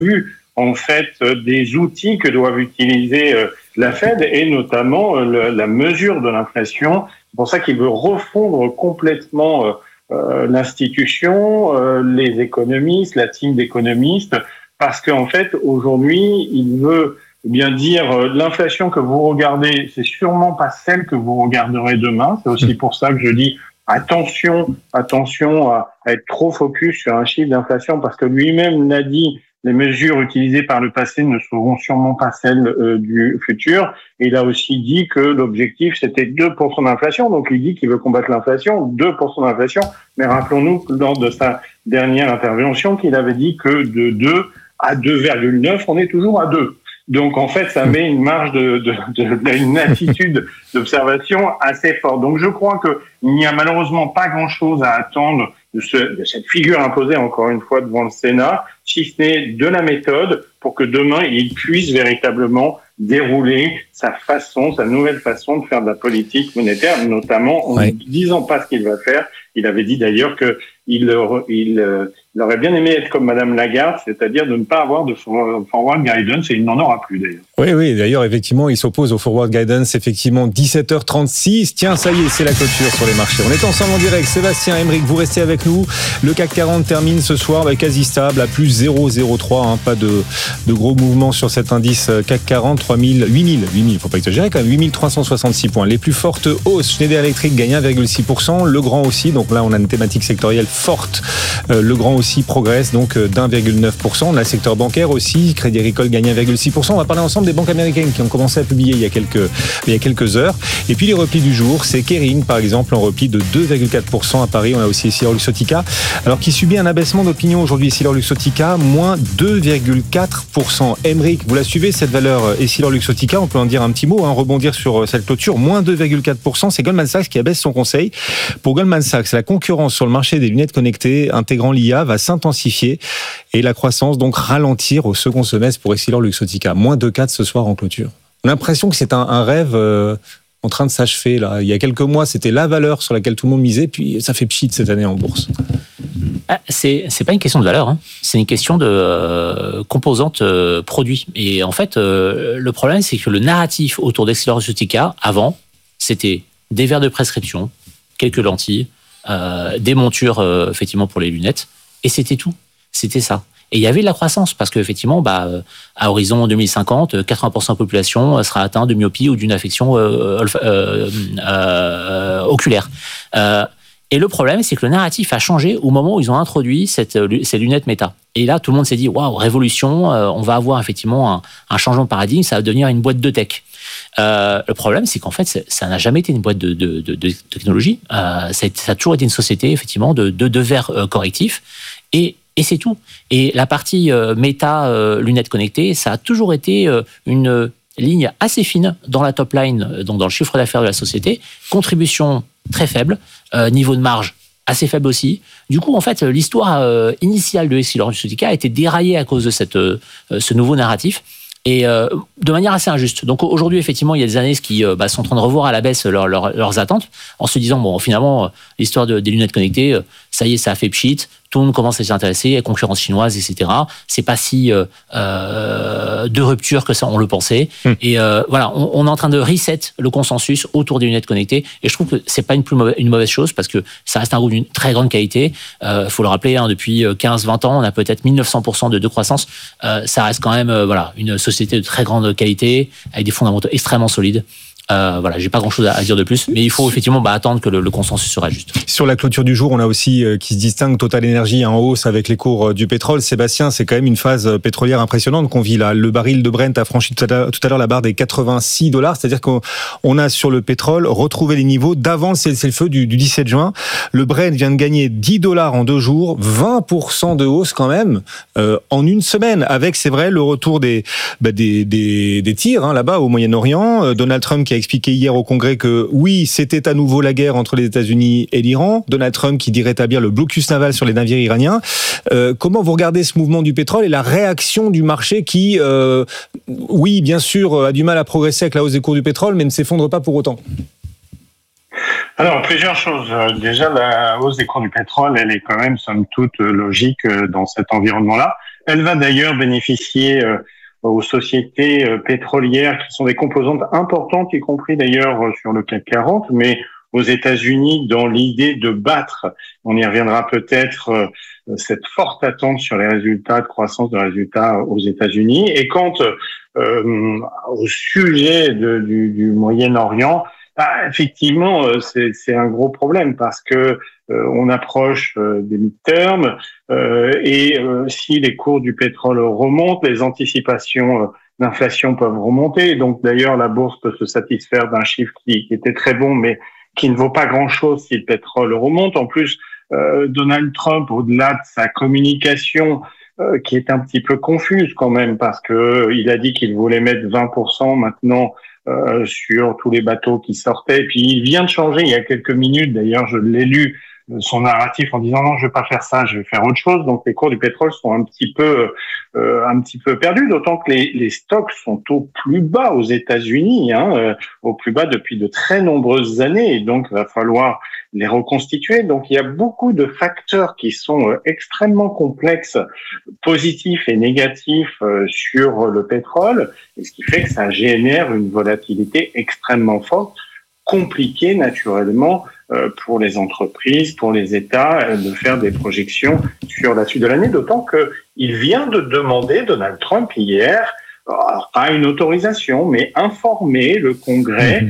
vu en fait des outils que doivent utiliser la Fed et notamment la mesure de l'inflation. C'est pour ça qu'il veut refondre complètement l'institution, les économistes, la team d'économistes, parce qu'en fait aujourd'hui il veut bien dire l'inflation que vous regardez, c'est sûrement pas celle que vous regarderez demain. C'est aussi pour ça que je dis attention à être trop focus sur un chiffre d'inflation, parce que lui-même l'a dit, les mesures utilisées par le passé ne seront sûrement pas celles du futur. Et il a aussi dit que l'objectif, c'était 2% d'inflation. Donc, il dit qu'il veut combattre l'inflation, 2% d'inflation. Mais rappelons-nous, lors de sa dernière intervention, qu'il avait dit que de 2 à 2,9, on est toujours à 2. Donc, en fait, ça met une marge une attitude d'observation assez forte. Donc, je crois qu'il n'y a malheureusement pas grand-chose à attendre de cette figure imposée, encore une fois, devant le Sénat, si ce n'est de la méthode pour que demain, il puisse véritablement dérouler sa nouvelle façon de faire de la politique monétaire, notamment en ne disant pas ce qu'il va faire. Il avait dit d'ailleurs qu'il aurait bien aimé être comme Madame Lagarde, c'est-à-dire de ne pas avoir de forward guidance, et il n'en aura plus d'ailleurs. Oui, d'ailleurs, effectivement, il s'oppose au forward guidance, effectivement, 17h36. Tiens, ça y est, c'est la clôture sur les marchés. On est ensemble en direct. Sébastien, Aymeric, vous restez avec nous. Le CAC 40 termine ce soir quasi stable, à plus 0,03. Pas de gros mouvements sur cet indice CAC 40, 8000, faut pas exagérer quand même, 8366 points. Les plus fortes hausses, Schneider Electric gagne 1,6%, Legrand aussi, donc là on a une thématique sectorielle forte. Legrand aussi progresse donc d'1,9%. On a le secteur bancaire aussi, Crédit Agricole gagne 1,6%. On va parler ensemble des banques américaines qui ont commencé à publier il y a quelques heures. Et puis les replis du jour, c'est Kering par exemple en repli de 2,4% à Paris. On a aussi EssilorLuxottica, alors qui subit un abaissement d'opinion aujourd'hui. EssilorLuxottica moins 2,4%. Aymeric, vous la suivez cette valeur EssilorLuxottica, on peut en dire un petit mot, rebondir sur cette clôture, moins 2,4%. C'est Goldman Sachs qui abaisse son conseil. Pour Goldman Sachs, la concurrence sur le marché des lunettes connectées intégrant l'IA va s'intensifier et la croissance donc ralentir au second semestre pour EssilorLuxottica. Moins 2,4 ce soir en clôture. On a l'impression que c'est un rêve en train de s'achever là. Il y a quelques mois, c'était la valeur sur laquelle tout le monde misait, puis ça fait pchit cette année en bourse. C'est pas une question de valeur, c'est une question de composante produit. Et en fait, le problème, c'est que le narratif autour d'EssilorLuxottica, avant, c'était des verres de prescription, quelques lentilles, des montures effectivement pour les lunettes, et c'était tout. C'était ça. Et il y avait de la croissance, parce qu'effectivement, à horizon 2050, 80% de la population sera atteinte de myopie ou d'une affection oculaire. Et le problème, c'est que le narratif a changé au moment où ils ont introduit ces lunettes méta. Et là, tout le monde s'est dit, waouh, révolution, on va avoir effectivement un changement de paradigme, ça va devenir une boîte de tech. Le problème, c'est qu'en fait, ça n'a jamais été une boîte de technologie. Ça a toujours été une société, effectivement, de verres correctifs. Et c'est tout. Et la partie méta, lunettes connectées, ça a toujours été une ligne assez fine dans la top line, donc dans le chiffre d'affaires de la société. Contribution très faible, niveau de marge assez faible aussi. Du coup, en fait, l'histoire initiale de EssilorLuxottica a été déraillée à cause de ce nouveau narratif. Et de manière assez injuste. Donc aujourd'hui, effectivement, il y a des analystes qui sont en train de revoir à la baisse leurs attentes, en se disant, bon, finalement, l'histoire des lunettes connectées, ça y est, ça a fait pchit, tout le monde commence à s'y intéresser, la concurrence chinoise, etc. C'est pas si de rupture que ça, on le pensait. Et voilà, on est en train de reset le consensus autour des lunettes connectées, et je trouve que c'est pas une mauvaise chose, parce que ça reste un groupe d'une très grande qualité. Faut le rappeler, depuis 15-20 ans, on a peut-être 1900% de croissance. Ça reste quand même une société de très grande qualité, avec des fondamentaux extrêmement solides. J'ai pas grand-chose à dire de plus, mais il faut effectivement attendre que le consensus sera juste. Sur la clôture du jour, on a aussi qui se distingue Total Energy en hausse avec les cours du pétrole. Sébastien, c'est quand même une phase pétrolière impressionnante qu'on vit là. Le baril de Brent a franchi tout à l'heure la barre des $86, c'est-à-dire qu'on a sur le pétrole retrouvé les niveaux d'avant le cessez-le-feu du 17 juin. Le Brent vient de gagner $10 en 2 jours, 20% de hausse quand même en une semaine, avec, c'est vrai, le retour des tirs là-bas au Moyen-Orient. Donald Trump qui a expliqué hier au Congrès que oui, c'était à nouveau la guerre entre les États-Unis et l'Iran. Donald Trump qui dit rétablir le blocus naval sur les navires iraniens. Comment vous regardez ce mouvement du pétrole et la réaction du marché qui, oui, bien sûr, a du mal à progresser avec la hausse des cours du pétrole, mais ne s'effondre pas pour autant? Alors, plusieurs choses. Déjà, la hausse des cours du pétrole, elle est quand même, somme toute, logique dans cet environnement-là. Elle va d'ailleurs bénéficier aux sociétés pétrolières qui sont des composantes importantes, y compris d'ailleurs sur le CAC 40, mais aux États-Unis dans l'idée de battre, on y reviendra peut-être, cette forte attente sur les résultats de croissance de résultats aux États-Unis. Et quant au sujet du Moyen-Orient, effectivement, c'est un gros problème parce que on approche des midterms et si les cours du pétrole remontent, les anticipations d'inflation peuvent remonter. Donc d'ailleurs, la bourse peut se satisfaire d'un chiffre qui était très bon, mais qui ne vaut pas grand-chose si le pétrole remonte. En plus, Donald Trump, au-delà de sa communication, qui est un petit peu confuse quand même, parce que il a dit qu'il voulait mettre 20% maintenant sur tous les bateaux qui sortaient. Et puis il vient de changer il y a quelques minutes, d'ailleurs je l'ai lu, son narratif en disant non, je vais pas faire ça, je vais faire autre chose. Donc les cours du pétrole sont un petit peu perdus, d'autant que les stocks sont au plus bas aux États-Unis, au plus bas depuis de très nombreuses années, et donc il va falloir les reconstituer. Donc il y a beaucoup de facteurs qui sont extrêmement complexes, positifs et négatifs sur le pétrole, et ce qui fait que ça génère une volatilité extrêmement forte, compliquée naturellement pour les entreprises, pour les États, de faire des projections sur la suite de l'année, d'autant qu'il vient de demander, Donald Trump, hier, pas une autorisation, mais informer le Congrès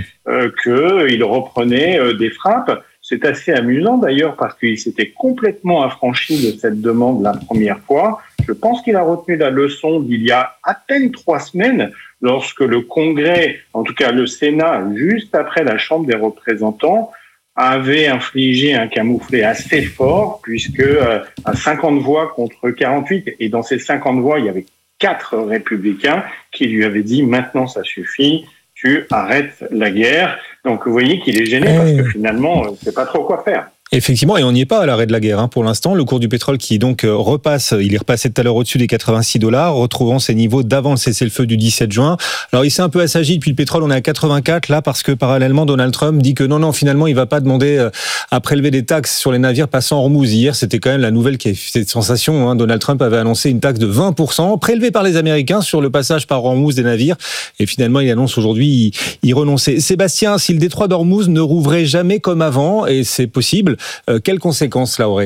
qu'il reprenait des frappes. C'est assez amusant d'ailleurs parce qu'il s'était complètement affranchi de cette demande la première fois. Je pense qu'il a retenu la leçon d'il y a à peine 3 semaines lorsque le Congrès, en tout cas le Sénat, juste après la Chambre des représentants, avait infligé un camouflet assez fort puisque à 50 voix contre 48, et dans ces 50 voix, il y avait 4 républicains qui lui avaient dit « maintenant ça suffit, tu arrêtes la guerre ». Donc vous voyez qu'il est gêné parce que finalement, il ne sait pas trop quoi faire. Effectivement, et on n'y est pas à l'arrêt de la guerre pour l'instant. Le cours du pétrole qui donc repasse, il est repassé tout à l'heure au-dessus des $86, retrouvant ses niveaux d'avant le cessez-le-feu du 17 juin. Alors il s'est un peu assagi depuis le pétrole, on est à 84 là parce que parallèlement Donald Trump dit que non, finalement il va pas demander à prélever des taxes sur les navires passant en Hormuz. Hier, c'était quand même la nouvelle qui a fait sensation. Donald Trump avait annoncé une taxe de 20% prélevée par les Américains sur le passage par Hormuz des navires, et finalement il annonce aujourd'hui y renoncer. Sébastien, si le détroit d'Hormuz ne rouvrait jamais comme avant, et c'est possible, quelles conséquences cela aurait ?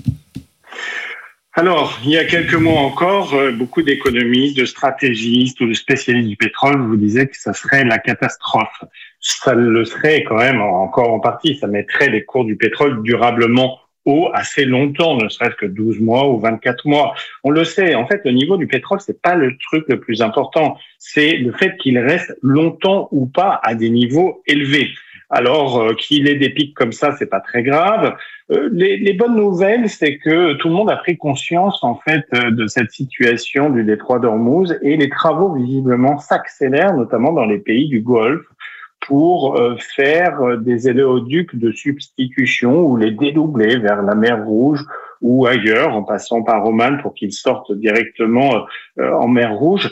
Alors, il y a quelques mois encore, beaucoup d'économistes, de stratégistes ou de spécialistes du pétrole vous disaient que ça serait la catastrophe. Ça le serait quand même encore en partie, ça mettrait les cours du pétrole durablement haut assez longtemps, ne serait-ce que 12 mois ou 24 mois. On le sait, en fait, le niveau du pétrole, c'est pas le truc le plus important, c'est le fait qu'il reste longtemps ou pas à des niveaux élevés. Alors, qu'il ait des pics comme ça, c'est pas très grave. Les bonnes nouvelles, c'est que tout le monde a pris conscience, en fait, de cette situation du détroit d'Ormuz, et les travaux, visiblement, s'accélèrent, notamment dans les pays du Golfe, pour faire des éléoducs de substitution ou les dédoubler vers la mer Rouge ou ailleurs, en passant par Oman pour qu'ils sortent directement en mer Rouge.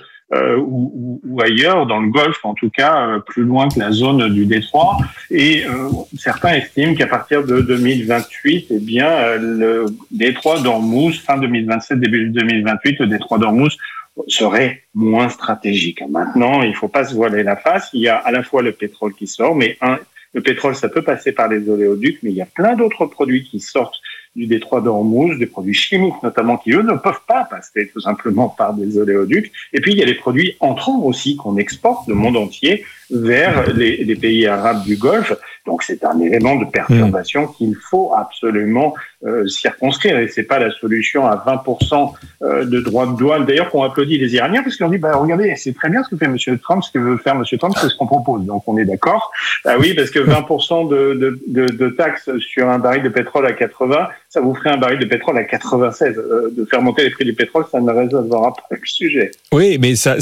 Ou ailleurs, dans le Golfe, en tout cas, plus loin que la zone du détroit. Et certains estiment qu'à partir de 2028, eh bien, le détroit d'Ormuz, fin 2027, début 2028, le détroit d'Ormuz serait moins stratégique. Maintenant, il ne faut pas se voiler la face. Il y a à la fois le pétrole qui sort, mais le pétrole, ça peut passer par les oléoducs, mais il y a plein d'autres produits qui sortent du détroit d'Ormuz, des produits chimiques notamment, qui eux ne peuvent pas passer tout simplement par des oléoducs. Et puis il y a les produits entrants aussi qu'on exporte le monde entier vers les pays arabes du Golfe. Donc c'est un élément de perturbation qu'il faut absolument circonscrire. Et c'est pas la solution à 20% de droits de douane. D'ailleurs, qu'on applaudit les Iraniens parce qu'ils ont dit regardez, c'est très bien ce que fait Monsieur Trump, ce que veut faire Monsieur Trump, c'est ce qu'on propose. Donc on est d'accord. Oui, parce que 20% de taxes sur un baril de pétrole à 80, ça vous ferait un baril de pétrole à 96. De faire monter les prix du pétrole, ça ne résolvera pas le sujet. Oui, mais ça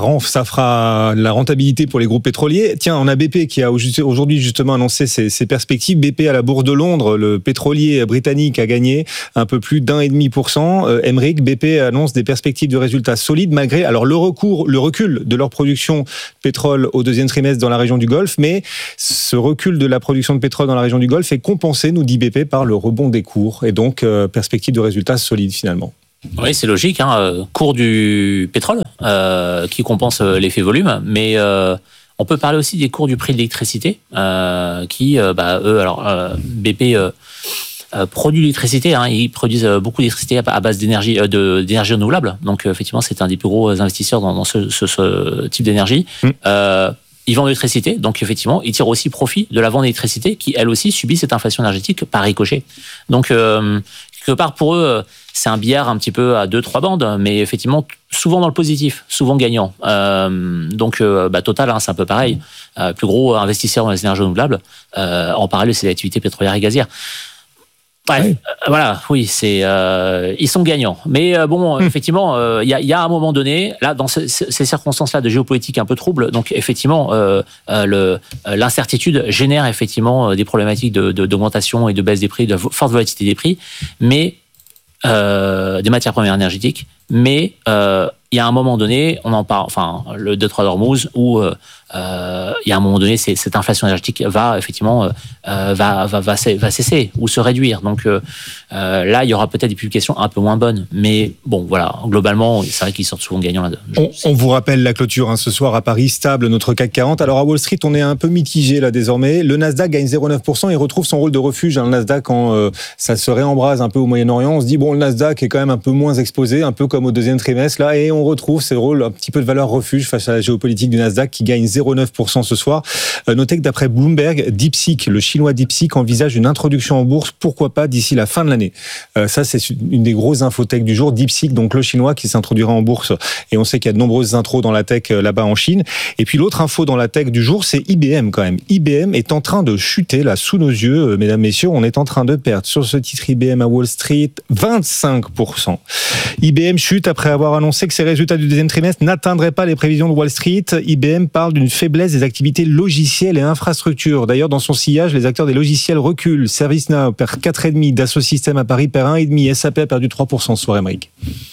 fera la rentabilité pour les groupes pétroliers. Tiens, on a BP qui a aujourd'hui justement annoncé ses perspectives. BP à la Bourse de Londres, le pétrolier britannique a gagné un peu plus d'1,5%. Emmerich, BP annonce des perspectives de résultats solides malgré le recul de leur production de pétrole au deuxième trimestre dans la région du Golfe. Mais ce recul de la production de pétrole dans la région du Golfe est compensé, nous dit BP, par le rebond des cours. Et donc, perspective de résultats solides finalement. Oui, c'est logique. Cours du pétrole qui compense l'effet volume, mais on peut parler aussi des cours du prix de l'électricité qui, BP produit l'électricité. Ils produisent beaucoup d'électricité à base d'énergie renouvelable. Donc, effectivement, c'est un des plus gros investisseurs dans ce type d'énergie. Ils vendent de l'électricité, donc effectivement, ils tirent aussi profit de la vente d'électricité qui, elle aussi, subit cette inflation énergétique par ricochet. Donc, quelque part, pour eux, c'est un billard un petit peu à 2-3 bandes, mais effectivement, souvent dans le positif, souvent gagnant. Total, c'est un peu pareil. Plus gros investisseur dans les énergies renouvelables. En parallèle, c'est l'activité pétrolière et gazière. Bref, oui. Ils sont gagnants. Mais effectivement, il y a un moment donné, là, dans ces circonstances-là de géopolitique un peu troubles, donc effectivement, l'incertitude génère effectivement des problématiques d'augmentation et de baisse des prix, de forte volatilité des prix, mais des matières premières énergétiques. Mais il y a un moment donné, on en parle, le Detroit d'Ormuz, où il y a un moment donné, cette inflation énergétique va effectivement va cesser ou se réduire. Donc là, il y aura peut-être des publications un peu moins bonnes, mais bon, voilà, globalement, c'est vrai qu'ils sortent souvent gagnants là-dedans. On vous rappelle la clôture ce soir à Paris, stable, notre CAC 40. Alors à Wall Street, on est un peu mitigé là désormais. Le Nasdaq gagne 0,9%, il retrouve son rôle de refuge. Le Nasdaq, quand ça se réembrase un peu au Moyen-Orient, on se dit, bon, le Nasdaq est quand même un peu moins exposé, un peu comme au deuxième trimestre, là, et on retrouve ce rôle un petit peu de valeur refuge face à la géopolitique du Nasdaq qui gagne 0,9% ce soir. Notez que d'après Bloomberg, DeepSeek, le chinois DeepSeek, envisage une introduction en bourse, pourquoi pas d'ici la fin de l'année. Ça, c'est une des grosses infotech du jour. DeepSeek, donc le chinois qui s'introduira en bourse. Et on sait qu'il y a de nombreuses intros dans la tech là-bas en Chine. Et puis l'autre info dans la tech du jour, c'est IBM quand même. IBM est en train de chuter là sous nos yeux, mesdames, messieurs. On est en train de perdre sur ce titre IBM à Wall Street 25%. IBM chute après avoir annoncé que ses résultats du deuxième trimestre n'atteindraient pas les prévisions de Wall Street. IBM parle d'une faiblesse des activités logicielles et infrastructures. D'ailleurs, dans son sillage, les acteurs des logiciels reculent. ServiceNow perd 4,5%, Dassault Systèmes à Paris perd 1,5%, SAP a perdu 3% ce soir, Émeric.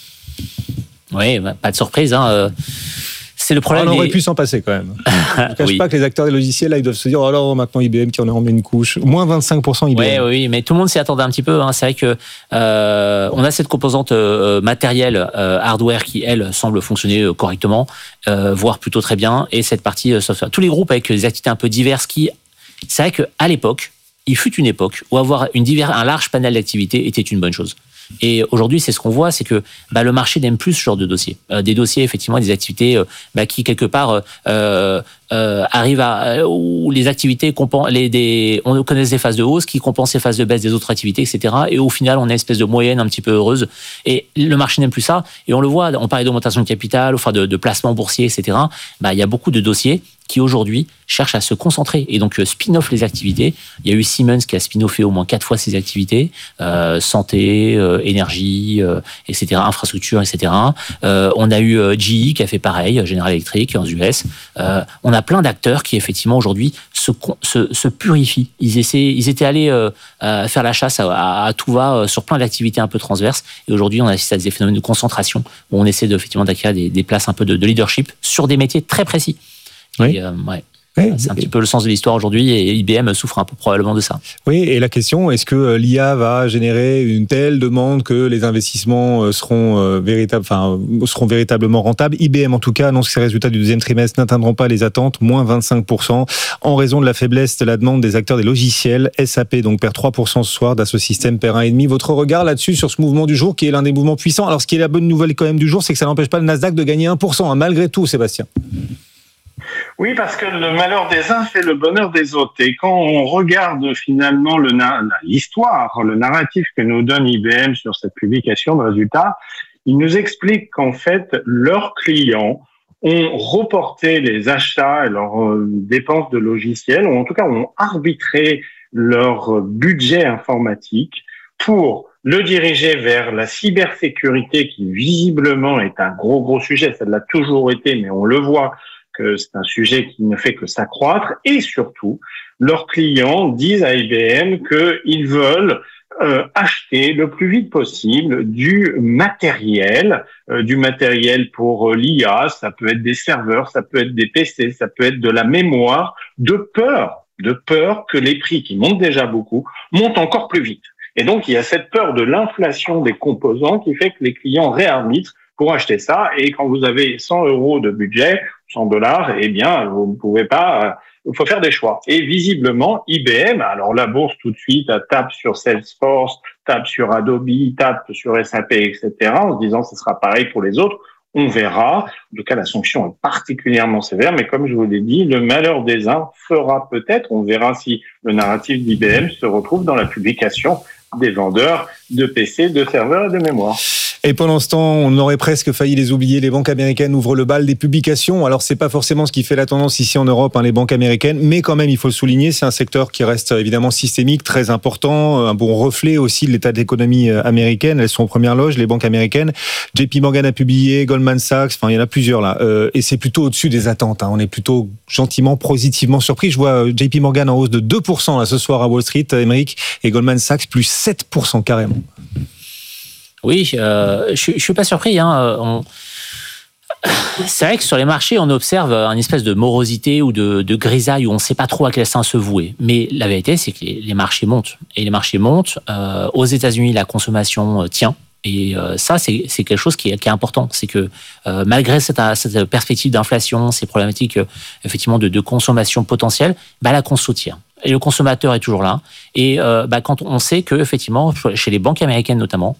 Oui, pas de surprise. C'est le problème. On aurait pu s'en passer quand même. Je ne cache pas que les acteurs des logiciels, là, ils doivent se dire, oh là, maintenant IBM qui en a remis une couche. Moins 25% IBM. Oui, mais tout le monde s'y attendait un petit peu. C'est vrai que on a cette composante matérielle, hardware, qui, elle, semble fonctionner correctement, voire plutôt très bien, et cette partie software. Tous les groupes avec des activités un peu diverses c'est vrai qu'à l'époque, il fut une époque où avoir un large panel d'activités était une bonne chose. Et aujourd'hui, c'est ce qu'on voit, c'est que le marché n'aime plus ce genre de dossiers. Des dossiers, effectivement, des activités qui, quelque part, arrivent où les activités on connaît des phases de hausse qui compensent les phases de baisse des autres activités, etc. Et au final, on a une espèce de moyenne un petit peu heureuse. Et le marché n'aime plus ça. Et on le voit, on parlait d'augmentation de capital, de placement boursier, etc. Il y a beaucoup de dossiers qui aujourd'hui cherchent à se concentrer et donc spin-off les activités. Il y a eu Siemens qui a spin-offé au moins 4 fois ses activités, santé, énergie, etc., infrastructure, etc. On a eu GE qui a fait pareil, General Electric aux US. On a plein d'acteurs qui effectivement aujourd'hui se purifient. Ils étaient allés faire la chasse à tout va sur plein d'activités un peu transverses. Et aujourd'hui, on assiste à des phénomènes de concentration où on essaie effectivement d'acquérir des places un peu de leadership sur des métiers très précis. Oui. C'est un petit peu le sens de l'histoire aujourd'hui et IBM souffre un peu probablement de ça. Oui, et la question, est-ce que l'IA va générer une telle demande que les investissements seront véritablement rentables? IBM, en tout cas, annonce que ses résultats du deuxième trimestre n'atteindront pas les attentes, moins 25%, en raison de la faiblesse de la demande des acteurs des logiciels. SAP donc perd 3% ce soir, Dassault Systèmes perd 1,5%. Votre regard là-dessus, sur ce mouvement du jour, qui est l'un des mouvements puissants? Alors, ce qui est la bonne nouvelle quand même du jour, c'est que ça n'empêche pas le Nasdaq de gagner 1%, malgré tout, Sébastien. Oui, parce que le malheur des uns fait le bonheur des autres. Et quand on regarde finalement l'histoire, le narratif que nous donne IBM sur cette publication de résultats, il nous explique qu'en fait, leurs clients ont reporté les achats et leurs dépenses de logiciels, ou en tout cas ont arbitré leur budget informatique pour le diriger vers la cybersécurité qui visiblement est un gros sujet. Ça l'a toujours été, mais on le voit que c'est un sujet qui ne fait que s'accroître, et surtout, leurs clients disent à IBM qu'ils veulent acheter le plus vite possible du matériel pour l'IA, ça peut être des serveurs, ça peut être des PC, ça peut être de la mémoire, de peur que les prix qui montent déjà beaucoup montent encore plus vite. Et donc, il y a cette peur de l'inflation des composants qui fait que les clients réarbitrent pour acheter ça. Et quand vous avez 100 € de budget, 100 $, eh bien, vous ne pouvez pas, il faut faire des choix. Et visiblement, IBM, alors la bourse tout de suite, tape sur Salesforce, tape sur Adobe, tape sur SAP, etc., en se disant ce sera pareil pour les autres. On verra. En tout cas, la sanction est particulièrement sévère, mais comme je vous l'ai dit, le malheur des uns fera peut-être. On verra si le narratif d'IBM se retrouve dans la publication des vendeurs de PC, de serveurs et de mémoire. Et pendant ce temps, on aurait presque failli les oublier. Les banques américaines ouvrent le bal des publications. Alors, c'est pas forcément ce qui fait la tendance ici en Europe, les banques américaines, mais quand même, il faut le souligner, c'est un secteur qui reste évidemment systémique, très important, un bon reflet aussi de l'état de l'économie américaine. Elles sont aux premières loges, les banques américaines. JP Morgan a publié, Goldman Sachs, il y en a plusieurs là. Et c'est plutôt au-dessus des attentes. On est plutôt gentiment, positivement surpris. Je vois JP Morgan en hausse de 2% là, ce soir à Wall Street, Émeric, et Goldman Sachs plus 7% carrément. Oui, je suis pas surpris. C'est vrai que sur les marchés, on observe une espèce de morosité ou de grisaille où on ne sait pas trop à quel sein se vouer. Mais la vérité, c'est que les marchés montent. Et les marchés montent. Aux États-Unis, la consommation tient. Et ça, c'est quelque chose qui est important. C'est que malgré cette perspective d'inflation, ces problématiques effectivement de consommation potentielle, la conso tient. Et le consommateur est toujours là. Et quand on sait que effectivement, chez les banques américaines notamment,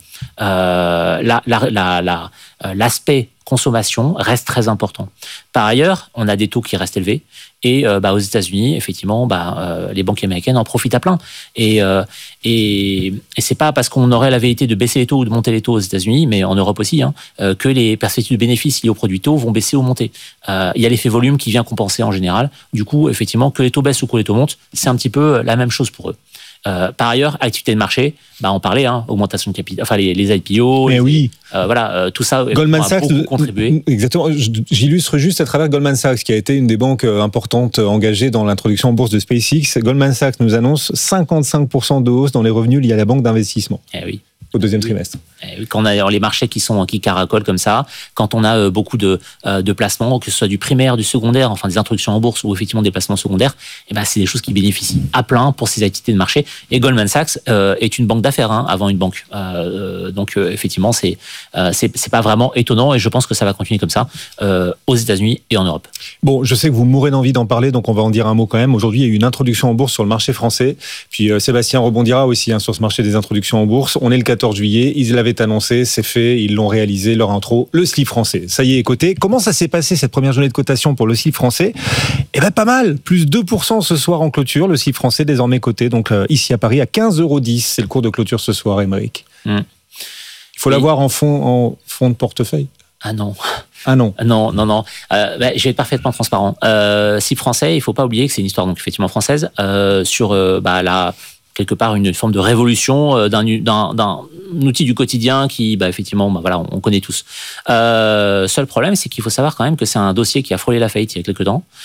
l'aspect consommation reste très important. Par ailleurs, on a des taux qui restent élevés. Et aux États-Unis, effectivement, les banques américaines en profitent à plein. Et c'est pas parce qu'on aurait la vérité de baisser les taux ou de monter les taux aux États-Unis, mais en Europe aussi, que les perspectives de bénéfices liées aux produits taux vont baisser ou monter. Il y a l'effet volume qui vient compenser en général. Du coup, effectivement, que les taux baissent ou que les taux montent, c'est un petit peu la même chose pour eux. Par ailleurs, activité de marché, on parlait, augmentation de capital, enfin les IPO, tout ça Goldman a Sachs beaucoup contribué. Exactement. J'illustre juste à travers Goldman Sachs, qui a été une des banques importantes engagées dans l'introduction en bourse de SpaceX. Goldman Sachs nous annonce 55% de hausse dans les revenus liés à la banque d'investissement. Oui. Au deuxième trimestre. Quand on a les marchés qui caracolent comme ça, quand on a beaucoup de placements, que ce soit du primaire, du secondaire, enfin des introductions en bourse ou effectivement des placements secondaires, c'est des choses qui bénéficient à plein pour ces activités de marché. Et Goldman Sachs est une banque d'affaires avant une banque. Donc effectivement, c'est pas vraiment étonnant et je pense que ça va continuer comme ça aux États-Unis et en Europe. Bon, je sais que vous mourrez d'envie d'en parler, donc on va en dire un mot quand même. Aujourd'hui, il y a eu une introduction en bourse sur le marché français. Puis Sébastien rebondira aussi sur ce marché des introductions en bourse. On est le 14 juillet, ils l'avaient annoncé, c'est fait, ils l'ont réalisé, leur intro, le slip français. Ça y est, coté. Comment ça s'est passé cette première journée de cotation pour le slip français ? Pas mal, plus 2% ce soir en clôture, le slip français désormais coté, donc ici à Paris à 15,10 €, c'est le cours de clôture ce soir, Émeric. Il faut l'avoir en fond de portefeuille. Ah non. Non. Je vais être parfaitement transparent. Slip français, il faut pas oublier que c'est une histoire donc effectivement française sur quelque part une forme de révolution d'un outil du quotidien qui, effectivement, on connaît tous. Seul problème, c'est qu'il faut savoir quand même que c'est un dossier qui a frôlé la faillite il y a quelques temps.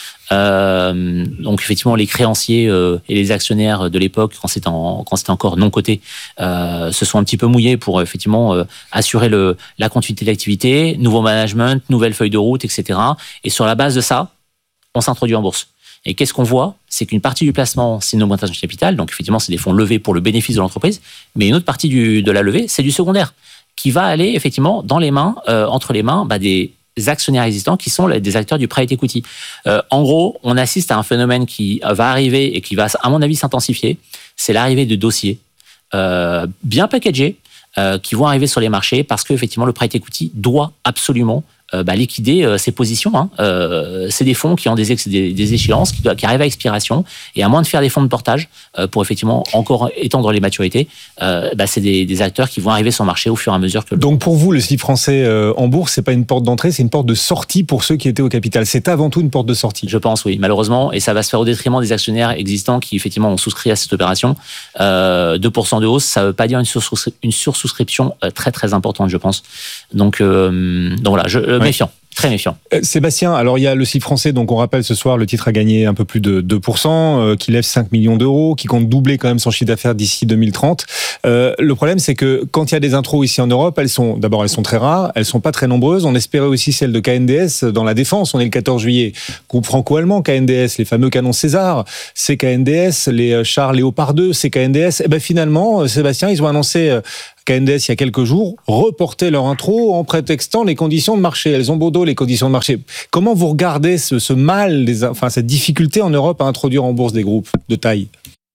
Donc effectivement, les créanciers et les actionnaires de l'époque, quand c'était encore non coté, se sont un petit peu mouillés pour effectivement assurer la continuité de l'activité, nouveau management, nouvelle feuille de route, etc. Et sur la base de ça, on s'introduit en bourse. Et qu'est-ce qu'on voit ? C'est qu'une partie du placement, c'est une augmentation de capital. Donc, effectivement, c'est des fonds levés pour le bénéfice de l'entreprise. Mais une autre partie de la levée, c'est du secondaire, qui va aller, effectivement, dans les mains, entre les mains des actionnaires existants qui sont des acteurs du private equity. En gros, on assiste à un phénomène qui va arriver et qui va, à mon avis, s'intensifier. C'est l'arrivée de dossiers bien packagés qui vont arriver sur les marchés parce que, effectivement, le private equity doit absolument liquider ses positions. C'est des fonds qui ont des échéances qui arrivent à expiration et à moins de faire des fonds de portage pour effectivement encore étendre les maturités, c'est des acteurs qui vont arriver sur le marché au fur et à mesure que... Donc pour vous, le slip français en bourse, c'est pas une porte d'entrée, c'est une porte de sortie pour ceux qui étaient au capital. C'est avant tout une porte de sortie. Je pense, oui, malheureusement, et ça va se faire au détriment des actionnaires existants qui effectivement ont souscrit à cette opération. 2% de hausse, ça veut pas dire une sursouscription très très importante, je pense. Donc voilà, méfiant. Très méfiant. Sébastien, alors il y a le slip français, donc on rappelle ce soir, le titre a gagné un peu plus de 2%, qui lève 5 millions d'euros, qui compte doubler quand même son chiffre d'affaires d'ici 2030. Le problème, c'est que quand il y a des intros ici en Europe, elles sont très rares, elles sont pas très nombreuses. On espérait aussi celle de KNDS dans la défense. On est le 14 juillet. Groupe franco-allemand, KNDS, les fameux canons César, c'est KNDS, les chars Léopard 2, c'est KNDS. Et ben finalement, Sébastien, ils ont annoncé KNDS il y a quelques jours, reporter leur intro en prétextant les conditions de marché. Elles ont beau dos les conditions de marché. Comment vous regardez ce mal, cette difficulté en Europe à introduire en bourse des groupes de taille ?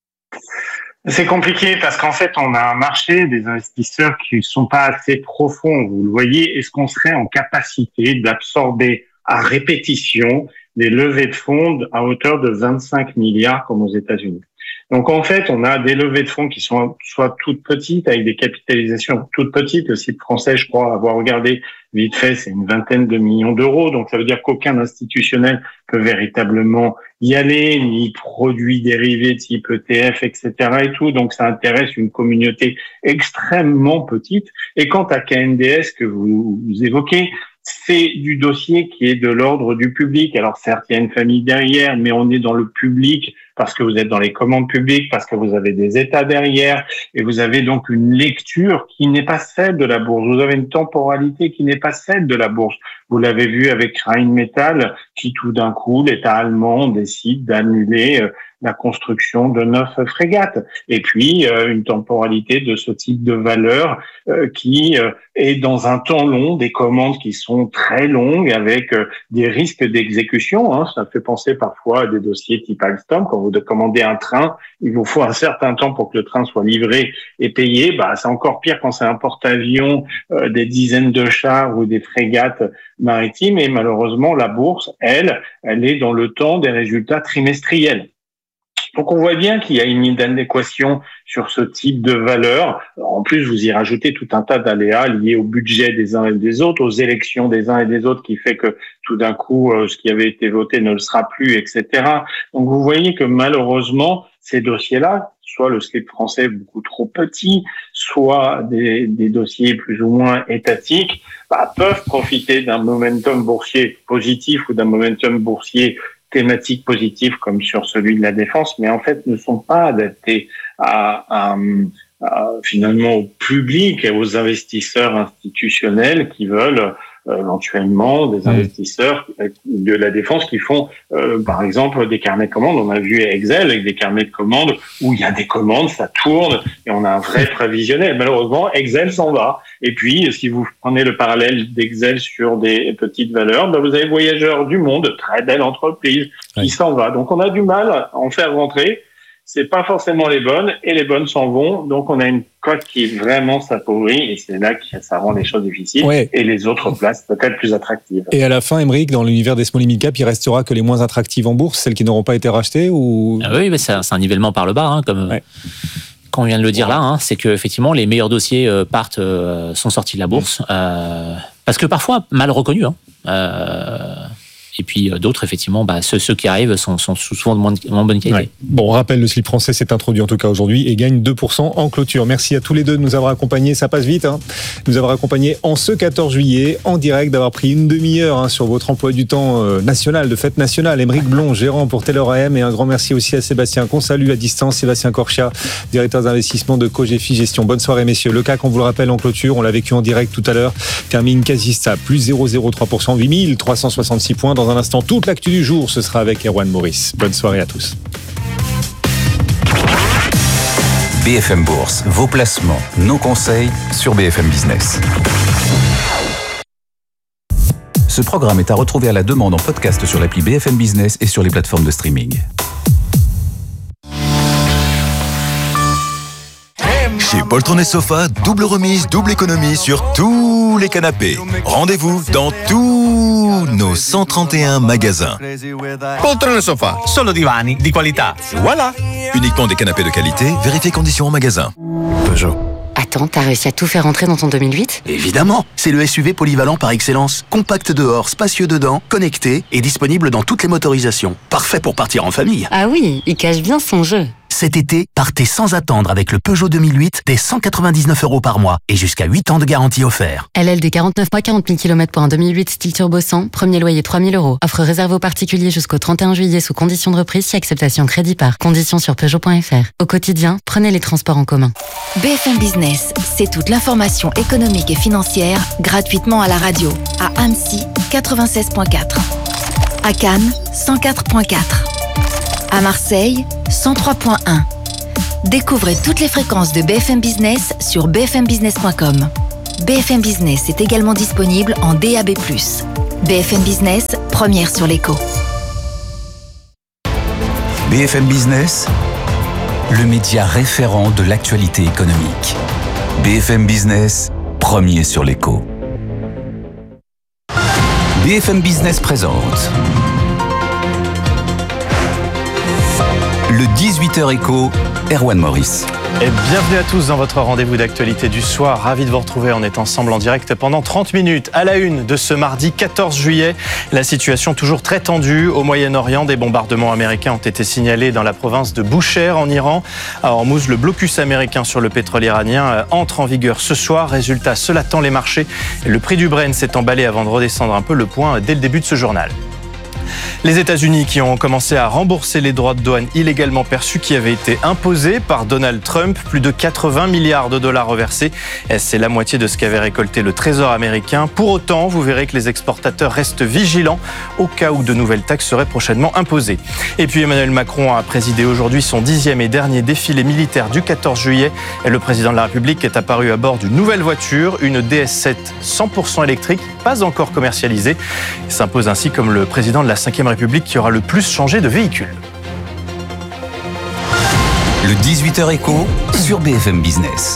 C'est compliqué parce qu'en fait, on a un marché des investisseurs qui ne sont pas assez profonds. Vous le voyez, est-ce qu'on serait en capacité d'absorber à répétition des levées de fonds à hauteur de 25 milliards comme aux États-Unis? Donc en fait, on a des levées de fonds qui sont soit toutes petites, avec des capitalisations toutes petites. Le site français, je crois avoir regardé vite fait, c'est une vingtaine de millions d'euros. Donc ça veut dire qu'aucun institutionnel peut véritablement y aller, ni produits dérivés type ETF, etc. et tout. Donc ça intéresse une communauté extrêmement petite. Et quant à KNDS que vous évoquez, c'est du dossier qui est de l'ordre du public. Alors certes, il y a une famille derrière, mais on est dans le public parce que vous êtes dans les commandes publiques, parce que vous avez des États derrière, et vous avez donc une lecture qui n'est pas celle de la bourse. Vous avez une temporalité qui n'est pas celle de la bourse. Vous l'avez vu avec Rheinmetall, qui tout d'un coup, l'État allemand décide d'annuler la construction de 9 frégates. Et puis, une temporalité de ce type de valeur qui est dans un temps long, des commandes qui sont très longues avec des risques d'exécution. Ça fait penser parfois à des dossiers type Alstom. Quand vous commandez un train, il vous faut un certain temps pour que le train soit livré et payé. C'est encore pire quand c'est un porte-avions, des dizaines de chars ou des frégates maritimes. Et malheureusement, la bourse, elle est dans le temps des résultats trimestriels. Donc on voit bien qu'il y a une inadéquation sur ce type de valeur. En plus, vous y rajoutez tout un tas d'aléas liés au budget des uns et des autres, aux élections des uns et des autres, qui fait que tout d'un coup, ce qui avait été voté ne le sera plus, etc. Donc vous voyez que malheureusement, ces dossiers-là, soit le slip français beaucoup trop petit, soit des dossiers plus ou moins étatiques, peuvent profiter d'un momentum boursier positif ou d'un momentum boursier thématiques positives comme sur celui de la défense, mais en fait ne sont pas adaptés finalement au public et aux investisseurs institutionnels qui veulent éventuellement des investisseurs de la défense qui font par exemple des carnets de commandes. On a vu Excel avec des carnets de commandes où il y a des commandes, ça tourne et on a un vrai prévisionnel. Malheureusement, Excel s'en va. Et puis, si vous prenez le parallèle d'Excel sur des petites valeurs, vous avez Voyageurs du Monde, très belle entreprise, qui s'en va. Donc on a du mal à en faire rentrer. C'est pas forcément les bonnes, et les bonnes s'en vont. Donc, on a une cote qui est vraiment s'appauvrit, et c'est là que ça rend les choses difficiles. Ouais. Et les autres places peut-être plus attractives. Et à la fin, Aymeric, dans l'univers des small et mid cap, il restera que les moins attractives en bourse, celles qui n'auront pas été rachetées ou... Oui, mais c'est un nivellement par le bas, comme on vient de le dire là. C'est que effectivement, les meilleurs dossiers sont sortis de la bourse, parce que parfois mal reconnus. Et puis d'autres, effectivement, ceux qui arrivent sont souvent de moins bonne qualité. Ouais. Bon, on rappelle, le slip français s'est introduit en tout cas aujourd'hui et gagne 2% en clôture. Merci à tous les deux de nous avoir accompagnés, ça passe vite, nous avoir accompagnés en ce 14 juillet, en direct, d'avoir pris une demi-heure sur votre emploi du temps national, de fête nationale. Aymeric Blon, gérant pour Taylor AM, et un grand merci aussi à Sébastien, qu'on salue à distance, Sébastien Corchia, directeur d'investissement de Cogefi Gestion. Bonne soirée, messieurs. Le CAC, on vous le rappelle, en clôture, on l'a vécu en direct tout à l'heure, termine quasi stable, plus 0,03%, 8366 points. Dans un instant, toute l'actu du jour, ce sera avec Erwan Maurice. Bonne soirée à tous. BFM Bourse, vos placements, nos conseils sur BFM Business. Ce programme est à retrouver à la demande en podcast sur l'appli BFM Business et sur les plateformes de streaming. Chez Poltron & Sofa, double remise, double économie sur tous les canapés. Rendez-vous dans tous nos 131 magasins. Poltron & Sofa, solo divani di qualità. Voilà. Uniquement des canapés de qualité, vérifiez conditions en magasin. Peugeot. Attends, t'as réussi à tout faire rentrer dans ton 2008 ? Évidemment, c'est le SUV polyvalent par excellence. Compact dehors, spacieux dedans, connecté et disponible dans toutes les motorisations. Parfait pour partir en famille. Ah oui, il cache bien son jeu. Cet été, partez sans attendre avec le Peugeot 2008 dès 199 € par mois et jusqu'à 8 ans de garantie offert. LLD 49 mois, 40 000 km pour un 2008 style turbo 100, premier loyer 3 000 €. Offre réservée aux particuliers jusqu'au 31 juillet sous condition de reprise si acceptation crédit par. Conditions sur Peugeot.fr. Au quotidien, prenez les transports en commun. BFM Business, c'est toute l'information économique et financière gratuitement à la radio. À Annecy, 96.4. À Cannes, 104.4. À Marseille, 103.1. Découvrez toutes les fréquences de BFM Business sur bfmbusiness.com. BFM Business est également disponible en DAB+. BFM Business, première sur l'écho. BFM Business, le média référent de l'actualité économique. BFM Business, premier sur l'écho. BFM Business présente le 18h écho, Erwan Maurice. Et bienvenue à tous dans votre rendez-vous d'actualité du soir. Ravi de vous retrouver. On est ensemble en direct pendant 30 minutes. À la une de ce mardi 14 juillet, la situation toujours très tendue au Moyen-Orient. Des bombardements américains ont été signalés dans la province de Boucher en Iran. À Hormuz, le blocus américain sur le pétrole iranien entre en vigueur ce soir. Résultat, cela tend les marchés. Le prix du Brent s'est emballé avant de redescendre un peu le point dès le début de ce journal. Les États-Unis qui ont commencé à rembourser les droits de douane illégalement perçus qui avaient été imposés par Donald Trump. Plus de 80 milliards de dollars reversés. C'est la moitié de ce qu'avait récolté le Trésor américain. Pour autant, vous verrez que les exportateurs restent vigilants au cas où de nouvelles taxes seraient prochainement imposées. Et puis Emmanuel Macron a présidé aujourd'hui son 10e et dernier défilé militaire du 14 juillet. Et le président de la République est apparu à bord d'une nouvelle voiture, une DS7 100% électrique, pas encore commercialisée. Il s'impose ainsi comme le président de la 5e République qui aura le plus changé de véhicule. Le 18h écho sur BFM Business.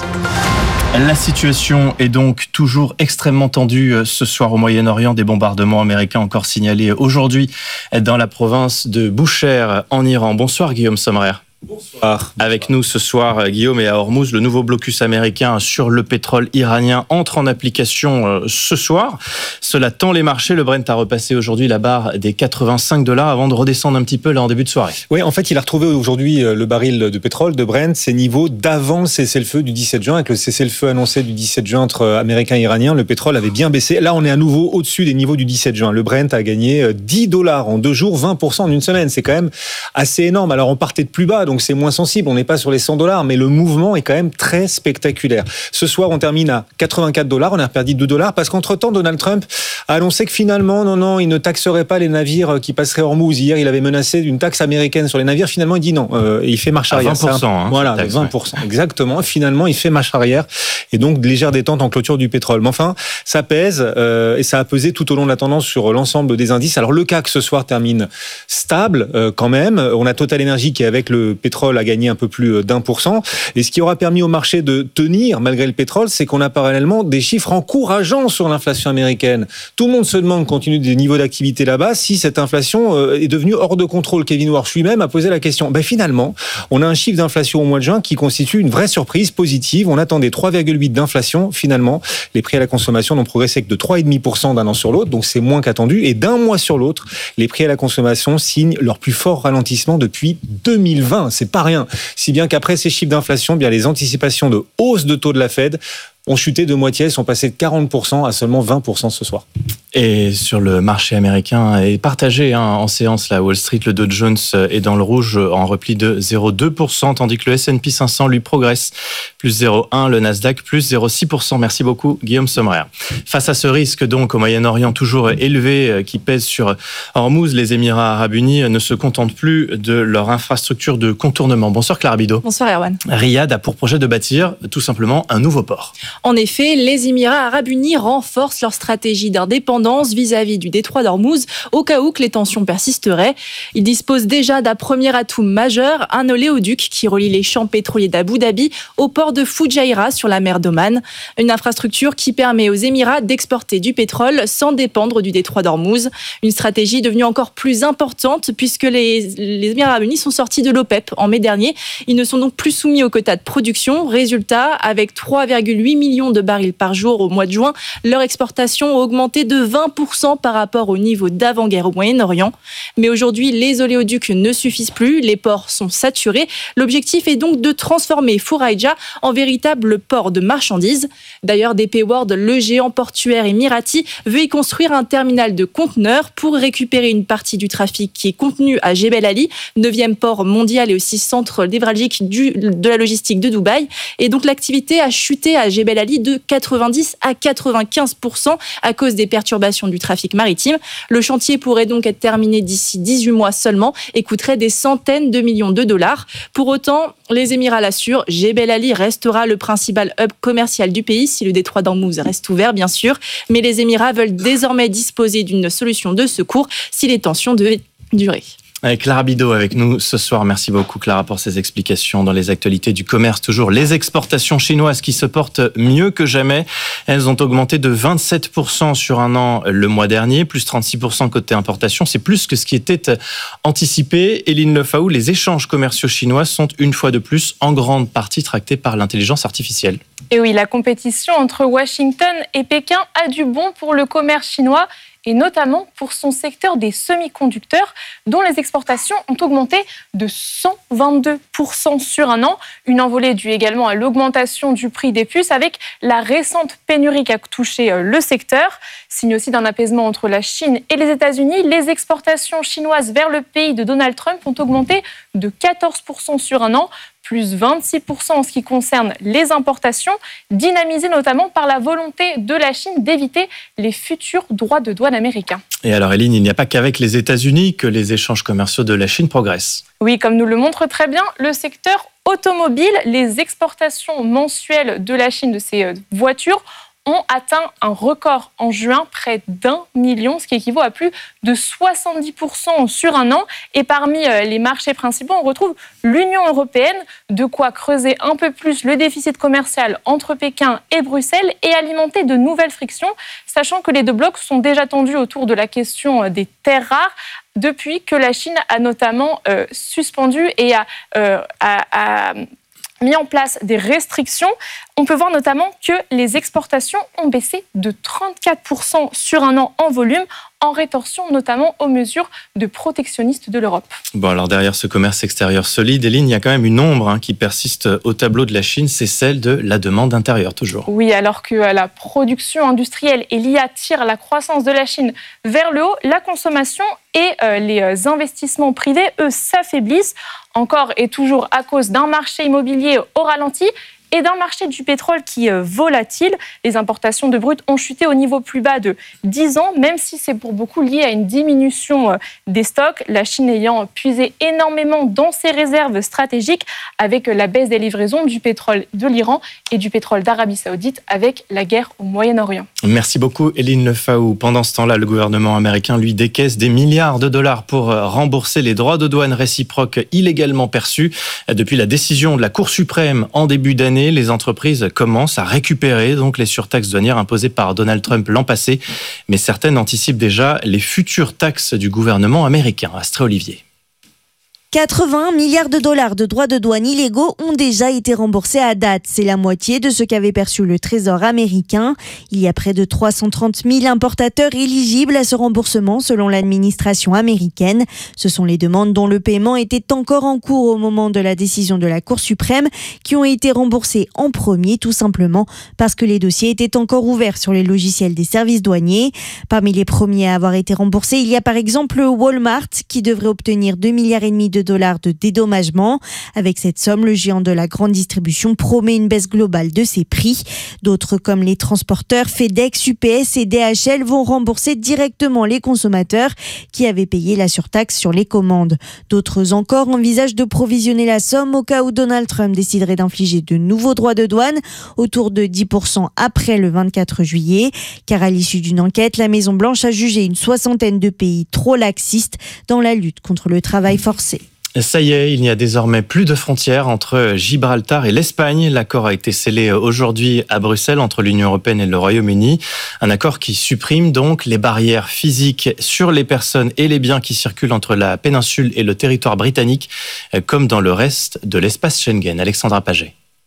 La situation est donc toujours extrêmement tendue ce soir au Moyen-Orient. Des bombardements américains encore signalés aujourd'hui dans la province de Boucher en Iran. Bonsoir Guillaume Sommerer. Bonsoir. Avec nous ce soir, Guillaume, et à Hormuz, le nouveau blocus américain sur le pétrole iranien entre en application ce soir. Cela tend les marchés. Le Brent a repassé aujourd'hui la barre des 85 $ avant de redescendre un petit peu là en début de soirée. Oui, en fait, il a retrouvé aujourd'hui le baril de pétrole de Brent, ses niveaux d'avant le cessez-le-feu du 17 juin. Avec le cessez-le-feu annoncé du 17 juin entre Américains et Iraniens, le pétrole avait bien baissé. Là, on est à nouveau au-dessus des niveaux du 17 juin. Le Brent a gagné 10 $ en 2 jours, 20% en une semaine. C'est quand même assez énorme. Alors, on partait de plus bas, donc c'est moins sensible. On n'est pas sur les 100 $, mais le mouvement est quand même très spectaculaire. Ce soir, on termine à 84 $. On a perdu 2 $ parce qu'entre-temps, Donald Trump a annoncé que finalement, non, il ne taxerait pas les navires qui passeraient Hormuz. Hier, il avait menacé d'une taxe américaine sur les navires. Finalement, il dit non. Il fait marche arrière. 20%. Voilà, taxe, 20%. Ouais. Exactement. Finalement, il fait marche arrière. Et donc, légère détente en clôture du pétrole. Mais enfin, ça pèse et ça a pesé tout au long de la tendance sur l'ensemble des indices. Alors, le CAC ce soir termine stable quand même. On a Total Energy qui, avec le pétrole, a gagné un peu plus d'1%. Et ce qui aura permis au marché de tenir malgré le pétrole, c'est qu'on a parallèlement des chiffres encourageants sur l'inflation américaine. Tout le monde se demande, compte tenu des niveaux d'activité là-bas, si cette inflation est devenue hors de contrôle. Kevin Warsh lui-même a posé la question. Finalement, on a un chiffre d'inflation au mois de juin qui constitue une vraie surprise positive. On attendait 3,8 d'inflation. Finalement, les prix à la consommation n'ont progressé que de 3,5% d'un an sur l'autre, donc c'est moins qu'attendu. Et d'un mois sur l'autre, les prix à la consommation signent leur plus fort ralentissement depuis 2020. C'est pas rien. Si bien qu'après ces chiffres d'inflation, les anticipations de hausse de taux de la Fed ont chuté de moitié, elles sont passées de 40% à seulement 20% ce soir. Et sur le marché américain est partagé en séance, là, Wall Street, le Dow Jones est dans le rouge en repli de 0,2%, tandis que le S&P 500 lui progresse, plus 0,1%, le Nasdaq plus 0,6%. Merci beaucoup Guillaume Sommerer. Face à ce risque donc au Moyen-Orient toujours élevé qui pèse sur Hormuz, les Émirats Arabes Unis ne se contentent plus de leur infrastructure de contournement. Bonsoir Clara Bidot. Bonsoir Erwan. Riyad a pour projet de bâtir tout simplement un nouveau port. En effet, les Émirats Arabes Unis renforcent leur stratégie d'indépendance vis-à-vis du détroit d'Ormuz au cas où que les tensions persisteraient. Ils disposent déjà d'un premier atout majeur, un oléoduc qui relie les champs pétroliers d'Abu Dhabi au port de Fujairah sur la mer d'Oman. Une infrastructure qui permet aux Émirats d'exporter du pétrole sans dépendre du détroit d'Ormuz. Une stratégie devenue encore plus importante puisque les Émirats Arabes Unis sont sortis de l'OPEP en mai dernier. Ils ne sont donc plus soumis aux quotas de production. Résultat, avec 3,8 millions de barils par jour au mois de juin, leur exportation a augmenté de 20% par rapport au niveau d'avant-guerre au Moyen-Orient. Mais aujourd'hui, les oléoducs ne suffisent plus, les ports sont saturés. L'objectif est donc de transformer Fouraïdja en véritable port de marchandises. D'ailleurs, DP World, le géant portuaire émirati, veut y construire un terminal de conteneurs pour récupérer une partie du trafic qui est contenu à Jebel Ali, 9e port mondial et aussi centre névralgique de la logistique de Dubaï. Et donc l'activité a chuté à Jebel Ali de 90 à 95% à cause des perturbations du trafic maritime. Le chantier pourrait donc être terminé d'ici 18 mois seulement et coûterait des centaines de millions de dollars. Pour autant, les Émirats l'assurent, Jebel Ali restera le principal hub commercial du pays si le détroit d'Ormuz reste ouvert, bien sûr. Mais les Émirats veulent désormais disposer d'une solution de secours si les tensions devaient durer. Clara Bidot avec nous ce soir. Merci beaucoup Clara pour ces explications. Dans les actualités du commerce, toujours les exportations chinoises qui se portent mieux que jamais. Elles ont augmenté de 27% sur un an le mois dernier, plus 36% côté importation. C'est plus que ce qui était anticipé. Éline Lefaou, les échanges commerciaux chinois sont une fois de plus en grande partie tractés par l'intelligence artificielle. Et oui, la compétition entre Washington et Pékin a du bon pour le commerce chinois, et notamment pour son secteur des semi-conducteurs, dont les exportations ont augmenté de 122% sur un an. Une envolée due également à l'augmentation du prix des puces, avec la récente pénurie qui a touché le secteur. Signe aussi d'un apaisement entre la Chine et les États-Unis, les exportations chinoises vers le pays de Donald Trump ont augmenté de 14% sur un an, plus 26% en ce qui concerne les importations, dynamisées notamment par la volonté de la Chine d'éviter les futurs droits de douane américains. Et alors Éline, il n'y a pas qu'avec les États-Unis que les échanges commerciaux de la Chine progressent. Oui, comme nous le montre très bien le secteur automobile, les exportations mensuelles de la Chine de ces voitures ont atteint un record en juin, près d'1 million, ce qui équivaut à plus de 70% sur un an. Et parmi les marchés principaux, on retrouve l'Union européenne, de quoi creuser un peu plus le déficit commercial entre Pékin et Bruxelles et alimenter de nouvelles frictions, sachant que les deux blocs sont déjà tendus autour de la question des terres rares, depuis que la Chine a notamment suspendu et a mis en place des restrictions. On peut voir notamment que les exportations ont baissé de 34% sur un an en volume, en rétorsion notamment aux mesures de protectionnistes de l'Europe. Bon, alors derrière ce commerce extérieur solide, Éline, il y a quand même une ombre qui persiste au tableau de la Chine, c'est celle de la demande intérieure, toujours. Oui, alors que la production industrielle et l'IA tirent la croissance de la Chine vers le haut, la consommation et les investissements privés, eux, s'affaiblissent, encore et toujours à cause d'un marché immobilier au ralenti et d'un marché du pétrole qui est volatile. Les importations de brut ont chuté au niveau plus bas de 10 ans, même si c'est pour beaucoup lié à une diminution des stocks, la Chine ayant puisé énormément dans ses réserves stratégiques avec la baisse des livraisons du pétrole de l'Iran et du pétrole d'Arabie Saoudite avec la guerre au Moyen-Orient. Merci beaucoup Éline Lefaou. Pendant ce temps-là, le gouvernement américain lui décaisse des milliards de dollars pour rembourser les droits de douane réciproques illégalement perçus. Depuis la décision de la Cour suprême en début d'année, les entreprises commencent à récupérer donc les surtaxes douanières imposées par Donald Trump l'an passé. Mais certaines anticipent déjà les futures taxes du gouvernement américain. Astrée Olivier. 80 milliards de dollars de droits de douane illégaux ont déjà été remboursés à date. C'est la moitié de ce qu'avait perçu le Trésor américain. Il y a près de 330 000 importateurs éligibles à ce remboursement selon l'administration américaine. Ce sont les demandes dont le paiement était encore en cours au moment de la décision de la Cour suprême qui ont été remboursées en premier, tout simplement parce que les dossiers étaient encore ouverts sur les logiciels des services douaniers. Parmi les premiers à avoir été remboursés, il y a par exemple Walmart qui devrait obtenir 2,5 milliards de dollars de dédommagement. Avec cette somme, le géant de la grande distribution promet une baisse globale de ses prix. D'autres comme les transporteurs FedEx, UPS et DHL vont rembourser directement les consommateurs qui avaient payé la surtaxe sur les commandes. D'autres encore envisagent de provisionner la somme au cas où Donald Trump déciderait d'infliger de nouveaux droits de douane, autour de 10% après le 24 juillet. Car à l'issue d'une enquête, la Maison-Blanche a jugé une 60aine de pays trop laxistes dans la lutte contre le travail forcé. Ça y est, il n'y a désormais plus de frontières entre Gibraltar et l'Espagne. L'accord a été scellé aujourd'hui à Bruxelles entre l'Union européenne et le Royaume-Uni. Un accord qui supprime donc les barrières physiques sur les personnes et les biens qui circulent entre la péninsule et le territoire britannique, comme dans le reste de l'espace Schengen. Alexandra Paget.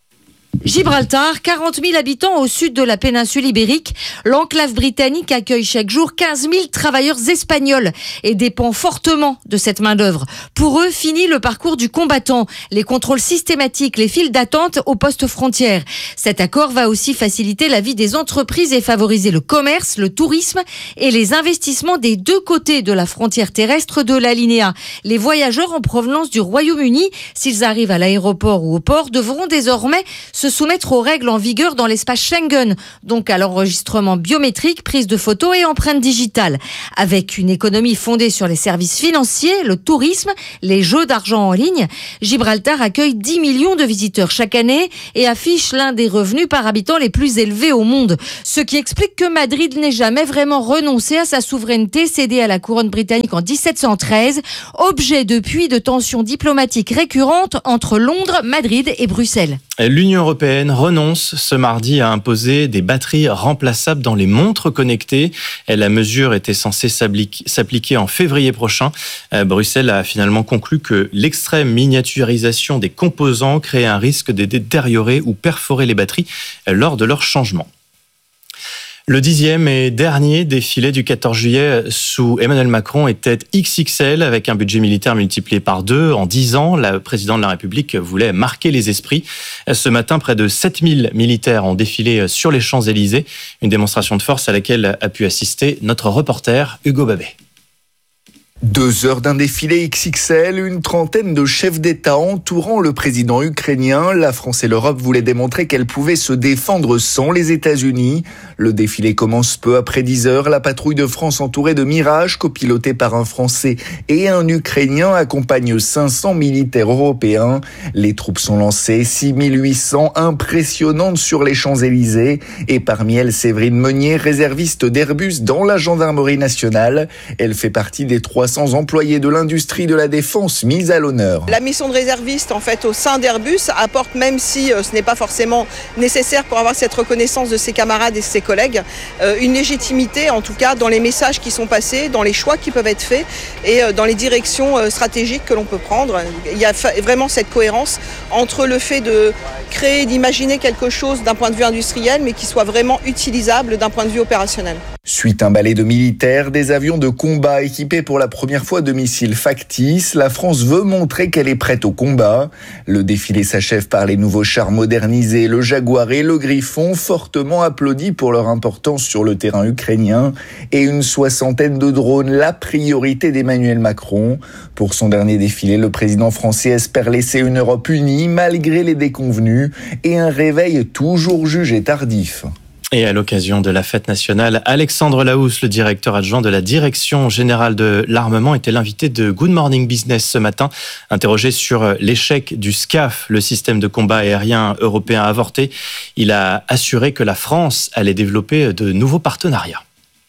Gibraltar, 40 000 habitants au sud de la péninsule ibérique. L'enclave britannique accueille chaque jour 15 000 travailleurs espagnols et dépend fortement de cette main-d'œuvre. Pour eux, fini le parcours du combattant, les contrôles systématiques, les files d'attente aux postes frontières. Cet accord va aussi faciliter la vie des entreprises et favoriser le commerce, le tourisme et les investissements des deux côtés de la frontière terrestre de l'alinéa. Les voyageurs en provenance du Royaume-Uni, s'ils arrivent à l'aéroport ou au port, devront désormais se soumettre aux règles en vigueur dans l'espace Schengen, donc à l'enregistrement biométrique, prise de photos et empreintes digitales. Avec une économie fondée sur les services financiers, le tourisme, les jeux d'argent en ligne, Gibraltar accueille 10 millions de visiteurs chaque année et affiche l'un des revenus par habitant les plus élevés au monde. Ce qui explique que Madrid n'ait jamais vraiment renoncé à sa souveraineté cédée à la couronne britannique en 1713, objet depuis de tensions diplomatiques récurrentes entre Londres, Madrid et Bruxelles. L'Union européenne renonce ce mardi à imposer des batteries remplaçables dans les montres connectées. La mesure était censée s'appliquer en février prochain. Bruxelles a finalement conclu que l'extrême miniaturisation des composants créait un risque de détériorer ou perforer les batteries lors de leur changement. Le 10e et dernier défilé du 14 juillet sous Emmanuel Macron était XXL avec un budget militaire multiplié par 2 en 10 ans. Le président de la République voulait marquer les esprits. Ce matin, près de 7000 militaires ont défilé sur les Champs-Élysées. Une démonstration de force à laquelle a pu assister notre reporter Hugo Babet. 2 heures d'un défilé XXL, une trentaine de chefs d'État entourant le président ukrainien. La France et l'Europe voulaient démontrer qu'elles pouvaient se défendre sans les États-Unis. Le défilé commence peu après 10 heures. La patrouille de France entourée de Mirage, copilotée par un Français et un Ukrainien, accompagne 500 militaires européens. Les troupes sont lancées, 6800 impressionnantes sur les Champs-Élysées. Et parmi elles, Séverine Meunier, réserviste d'Airbus dans la gendarmerie nationale. Elle fait partie des 300 employés de l'industrie de la défense mis à l'honneur. La mission de réserviste en fait au sein d'Airbus apporte, même si ce n'est pas forcément nécessaire pour avoir cette reconnaissance de ses camarades et de ses collègues, une légitimité en tout cas dans les messages qui sont passés, dans les choix qui peuvent être faits et dans les directions stratégiques que l'on peut prendre. Il y a vraiment cette cohérence entre le fait de créer, d'imaginer quelque chose d'un point de vue industriel mais qui soit vraiment utilisable d'un point de vue opérationnel. Suite un balai de militaires, des avions de combat équipés pour la première fois de missiles factices. La France veut montrer qu'elle est prête au combat. Le défilé s'achève par les nouveaux chars modernisés, le Jaguar et le Griffon, fortement applaudis pour leur importance sur le terrain ukrainien, et une 60aine de drones, la priorité d'Emmanuel Macron. Pour son dernier défilé, le président français espère laisser une Europe unie malgré les déconvenues et un réveil toujours jugé tardif. Et à l'occasion de la fête nationale, Alexandre Laousse, le directeur adjoint de la Direction générale de l'armement, était l'invité de Good Morning Business ce matin. Interrogé sur l'échec du SCAF, le système de combat aérien européen avorté, il a assuré que la France allait développer de nouveaux partenariats.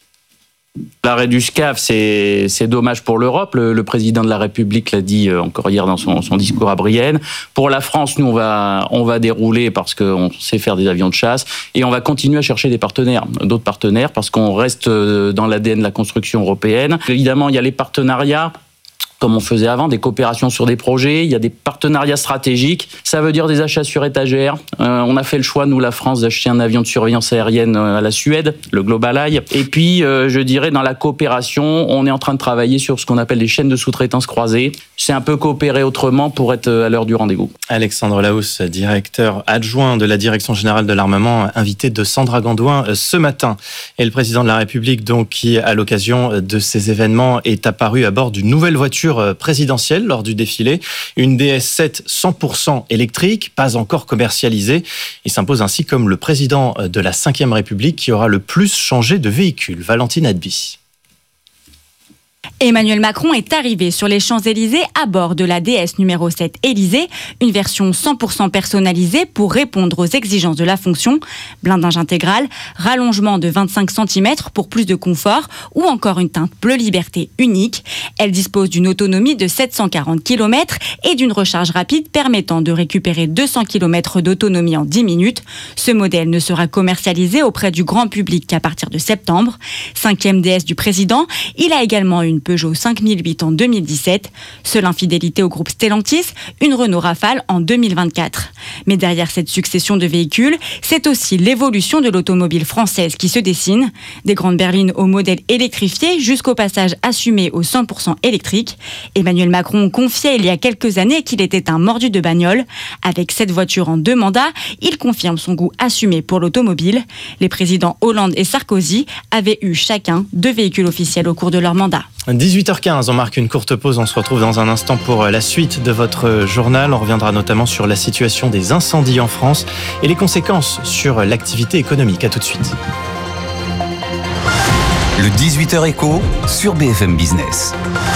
L'arrêt du SCAF, c'est dommage pour l'Europe. Le président de la République l'a dit encore hier dans son discours à Brienne. Pour la France, nous, on va dérouler parce qu'on sait faire des avions de chasse et on va continuer à chercher d'autres partenaires parce qu'on reste dans l'ADN de la construction européenne. Évidemment, il y a les partenariats, comme on faisait avant, des coopérations sur des projets, il y a des partenariats stratégiques, ça veut dire des achats sur étagère. On a fait le choix, nous, la France, d'acheter un avion de surveillance aérienne à la Suède, le GlobalEye. Et puis, je dirais, dans la coopération, on est en train de travailler sur ce qu'on appelle les chaînes de sous-traitance croisées. C'est un peu coopérer autrement pour être à l'heure du rendez-vous. Alexandre Laousse, directeur adjoint de la Direction générale de l'armement, invité de Sandra Gandouin ce matin. Et le président de la République, donc, qui, à l'occasion de ces événements, est apparu à bord d'une nouvelle voiture présidentielle lors du défilé, une DS7 100% électrique, pas encore commercialisée. Il s'impose ainsi comme le président de la 5e République qui aura le plus changé de véhicule. Valentine Adby. Emmanuel Macron est arrivé sur les Champs-Élysées à bord de la DS numéro 7 Élysée, une version 100% personnalisée pour répondre aux exigences de la fonction, blindage intégral, rallongement de 25 cm pour plus de confort ou encore une teinte bleu liberté unique. Elle dispose d'une autonomie de 740 km et d'une recharge rapide permettant de récupérer 200 km d'autonomie en 10 minutes. Ce modèle ne sera commercialisé auprès du grand public qu'à partir de septembre. 5e DS du président, il a également une une Peugeot 5008 en 2017. Seule infidélité au groupe Stellantis, une Renault Rafale en 2024. Mais derrière cette succession de véhicules, c'est aussi l'évolution de l'automobile française qui se dessine. Des grandes berlines au modèle électrifié jusqu'au passage assumé au 100% électrique. Emmanuel Macron confiait il y a quelques années qu'il était un mordu de bagnole. Avec 7 voitures en 2 mandats, il confirme son goût assumé pour l'automobile. Les présidents Hollande et Sarkozy avaient eu chacun 2 véhicules officiels au cours de leur mandat. 18h15, on marque une courte pause. On se retrouve dans un instant pour la suite de votre journal. On reviendra notamment sur la situation des incendies en France et les conséquences sur l'activité économique. À tout de suite. Le 18h écho sur BFM Business.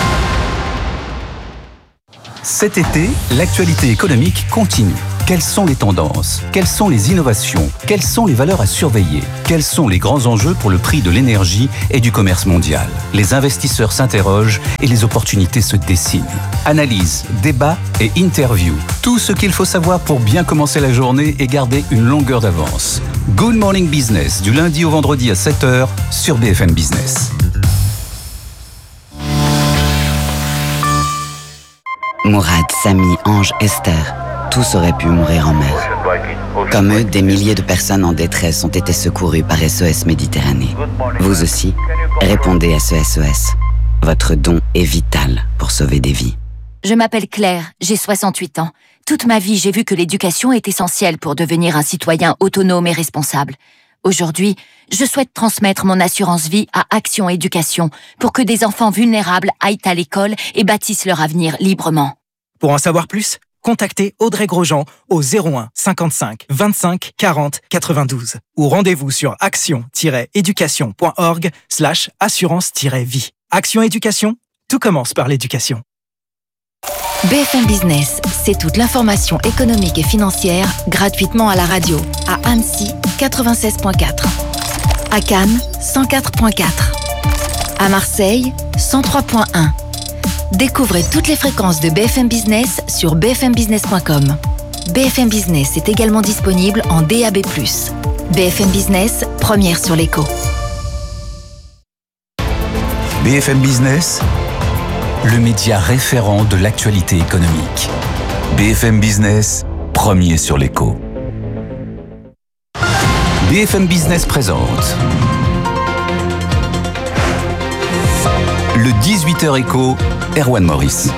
Cet été, l'actualité économique continue. Quelles sont les tendances? Quelles sont les innovations? Quelles sont les valeurs à surveiller? Quels sont les grands enjeux pour le prix de l'énergie et du commerce mondial? Les investisseurs s'interrogent et les opportunités se dessinent. Analyse, débat et interview. Tout ce qu'il faut savoir pour bien commencer la journée et garder une longueur d'avance. Good Morning Business, du lundi au vendredi à 7h sur BFM Business. Mourad, Samy, Ange, Esther, tous auraient pu mourir en mer. Comme eux, des milliers de personnes en détresse ont été secourues par SOS Méditerranée. Vous aussi, répondez à ce SOS. Votre don est vital pour sauver des vies. Je m'appelle Claire, j'ai 68 ans. Toute ma vie, j'ai vu que l'éducation est essentielle pour devenir un citoyen autonome et responsable. Aujourd'hui, je souhaite transmettre mon assurance vie à Action Éducation pour que des enfants vulnérables aillent à l'école et bâtissent leur avenir librement. Pour en savoir plus, contactez Audrey Grosjean au 01 55 25 40 92 ou rendez-vous sur action-éducation.org/assurance-vie. Action Éducation, tout commence par l'éducation. BFM Business, c'est toute l'information économique et financière gratuitement à la radio, à Annecy 96.4, à Cannes 104.4, à Marseille 103.1. Découvrez toutes les fréquences de BFM Business sur bfmbusiness.com. BFM Business est également disponible en DAB+. BFM Business, première sur l'écho. BFM Business, le média référent de l'actualité économique. BFM Business, premier sur l'écho. BFM Business présente le 18h écho, Erwan Maurice.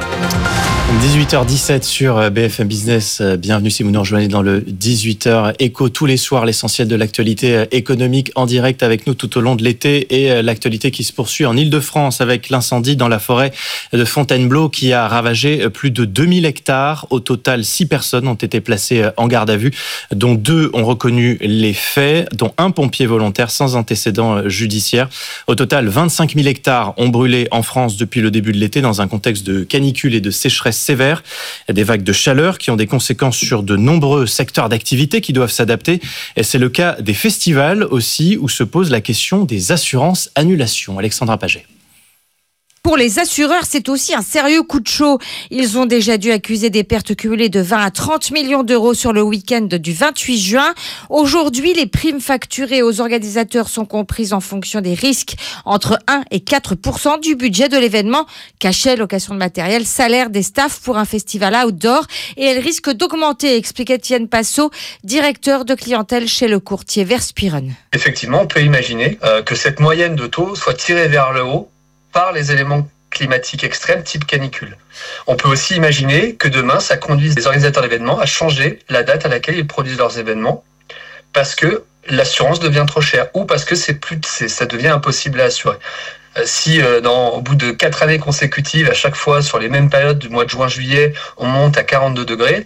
18h17 sur BFM Business. Bienvenue si vous nous rejoignez dans le 18h écho tous les soirs, l'essentiel de l'actualité économique en direct avec nous tout au long de l'été et l'actualité qui se poursuit en Île-de-France avec l'incendie dans la forêt de Fontainebleau qui a ravagé plus de 2000 hectares. Au total, 6 personnes ont été placées en garde à vue, dont 2 ont reconnu les faits, dont un pompier volontaire sans antécédent judiciaire. Au total, 25 000 hectares ont brûlé en France depuis le début de l'été dans un contexte de canicule et de sécheresse sévère. Des vagues de chaleur qui ont des conséquences sur de nombreux secteurs d'activité qui doivent s'adapter. Et c'est le cas des festivals aussi, où se pose la question des assurances annulations. Alexandra Paget. Pour les assureurs, c'est aussi un sérieux coup de chaud. Ils ont déjà dû accuser des pertes cumulées de 20 à 30 millions d'euros sur le week-end du 28 juin. Aujourd'hui, les primes facturées aux organisateurs sont comprises en fonction des risques entre 1 et 4% du budget de l'événement. Cachet, location de matériel, salaire des staffs pour un festival outdoor. Et elles risquent d'augmenter, explique Étienne Passot, directeur de clientèle chez le courtier Verspiren. Effectivement, on peut imaginer que cette moyenne de taux soit tirée vers le haut par les éléments climatiques extrêmes type canicule. On peut aussi imaginer que demain, ça conduise les organisateurs d'événements à changer la date à laquelle ils produisent leurs événements parce que l'assurance devient trop chère ou parce que ça devient impossible à assurer. Si au bout de 4 années consécutives, à chaque fois sur les mêmes périodes du mois de juin-juillet, on monte à 42 degrés,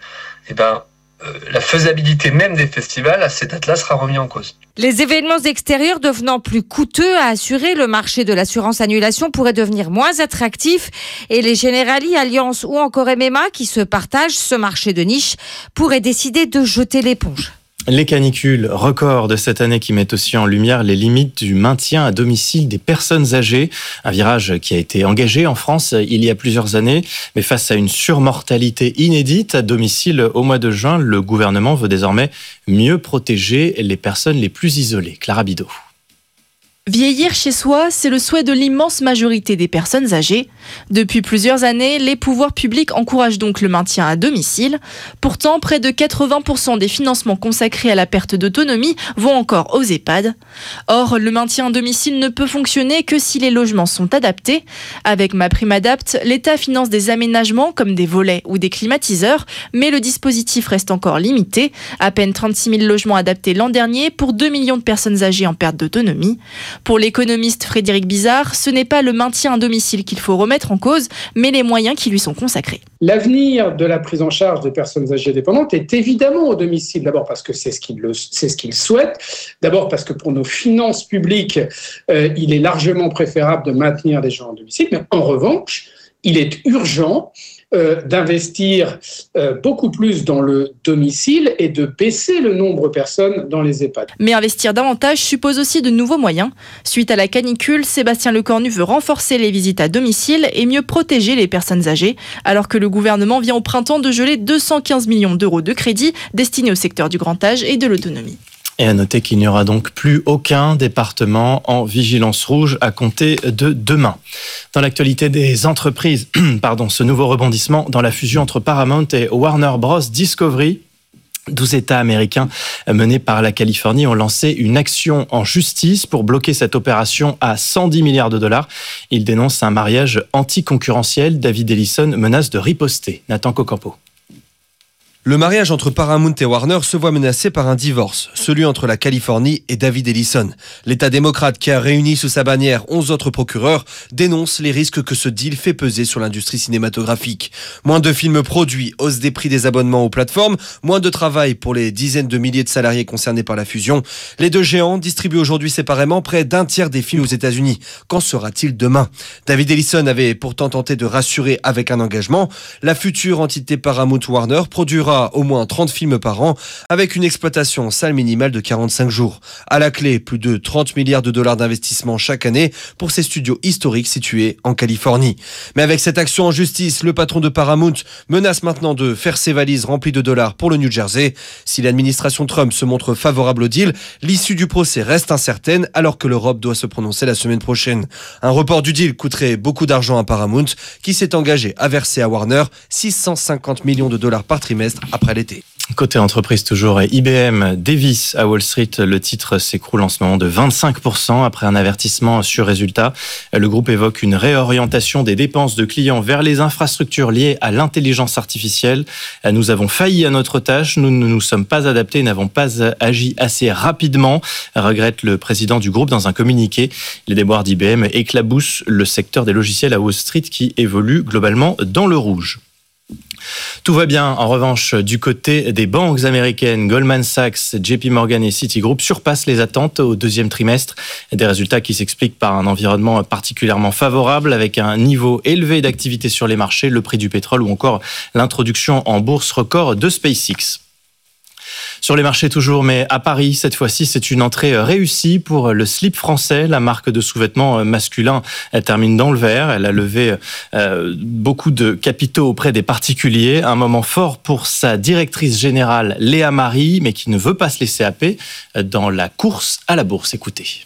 la faisabilité même des festivals à ces dates-là sera remise en cause. Les événements extérieurs devenant plus coûteux à assurer, le marché de l'assurance annulation pourrait devenir moins attractif et les Generali, Allianz ou encore MMA qui se partagent ce marché de niche pourraient décider de jeter l'éponge. Les canicules records de cette année qui mettent aussi en lumière les limites du maintien à domicile des personnes âgées. Un virage qui a été engagé en France il y a plusieurs années. Mais face à une surmortalité inédite à domicile au mois de juin, le gouvernement veut désormais mieux protéger les personnes les plus isolées. Clara Bidot. Vieillir chez soi, c'est le souhait de l'immense majorité des personnes âgées. Depuis plusieurs années, les pouvoirs publics encouragent donc le maintien à domicile. Pourtant, près de 80% des financements consacrés à la perte d'autonomie vont encore aux EHPAD. Or, le maintien à domicile ne peut fonctionner que si les logements sont adaptés. Avec MaPrimeAdapt', l'État finance des aménagements comme des volets ou des climatiseurs, mais le dispositif reste encore limité. À peine 36 000 logements adaptés l'an dernier pour 2 millions de personnes âgées en perte d'autonomie. Pour l'économiste Frédéric Bizard, ce n'est pas le maintien à domicile qu'il faut remettre en cause, mais les moyens qui lui sont consacrés. L'avenir de la prise en charge des personnes âgées dépendantes est évidemment au domicile. D'abord parce que c'est ce qu'ils souhaitent. D'abord parce que pour nos finances publiques, il est largement préférable de maintenir les gens au domicile. Mais en revanche, il est urgent d'investir beaucoup plus dans le domicile et de baisser le nombre de personnes dans les EHPAD. Mais investir davantage suppose aussi de nouveaux moyens. Suite à la canicule, Sébastien Lecornu veut renforcer les visites à domicile et mieux protéger les personnes âgées, alors que le gouvernement vient au printemps de geler 215 millions d'euros de crédits destinés au secteur du grand âge et de l'autonomie. Et à noter qu'il n'y aura donc plus aucun département en vigilance rouge à compter de demain. Dans l'actualité des entreprises, ce nouveau rebondissement dans la fusion entre Paramount et Warner Bros. Discovery. 12 États américains menés par la Californie ont lancé une action en justice pour bloquer cette opération à 110 milliards de dollars. Ils dénoncent un mariage anticoncurrentiel. David Ellison menace de riposter. Nathan Cocampo. Le mariage entre Paramount et Warner se voit menacé par un divorce, celui entre la Californie et David Ellison. L'État démocrate, qui a réuni sous sa bannière 11 autres procureurs, dénonce les risques que ce deal fait peser sur l'industrie cinématographique. Moins de films produits, hausse des prix des abonnements aux plateformes, moins de travail pour les dizaines de milliers de salariés concernés par la fusion. Les deux géants distribuent aujourd'hui séparément près d'un tiers des films aux États-Unis. Qu'en sera-t-il demain ? David Ellison avait pourtant tenté de rassurer avec un engagement. La future entité Paramount-Warner produira au moins 30 films par an, avec une exploitation en salle minimale de 45 jours. À la clé, plus de 30 milliards de dollars d'investissement chaque année pour ces studios historiques situés en Californie. Mais avec cette action en justice, le patron de Paramount menace maintenant de faire ses valises remplies de dollars pour le New Jersey. Si l'administration Trump se montre favorable au deal, l'issue du procès reste incertaine alors que l'Europe doit se prononcer la semaine prochaine. Un report du deal coûterait beaucoup d'argent à Paramount, qui s'est engagé à verser à Warner 650 millions de dollars par trimestre après l'été. Côté entreprise toujours, IBM Davis à Wall Street, le titre s'écroule en ce moment de 25% après un avertissement sur résultat. Le groupe évoque une réorientation des dépenses de clients vers les infrastructures liées à l'intelligence artificielle. Nous avons failli à notre tâche, nous ne nous sommes pas adaptés, n'avons pas agi assez rapidement, regrette le président du groupe dans un communiqué. Les déboires d'IBM éclaboussent le secteur des logiciels à Wall Street qui évolue globalement dans le rouge. Tout va bien, en revanche, du côté des banques américaines. Goldman Sachs, JP Morgan et Citigroup surpassent les attentes au deuxième trimestre. Des résultats qui s'expliquent par un environnement particulièrement favorable avec un niveau élevé d'activité sur les marchés, le prix du pétrole ou encore l'introduction en bourse record de SpaceX. Sur les marchés toujours, mais à Paris, cette fois-ci, c'est une entrée réussie pour le slip français. La marque de sous-vêtements masculins termine dans le vert. Elle a levé beaucoup de capitaux auprès des particuliers. Un moment fort pour sa directrice générale, Léa Marie, mais qui ne veut pas se laisser happer dans la course à la bourse. Écoutez.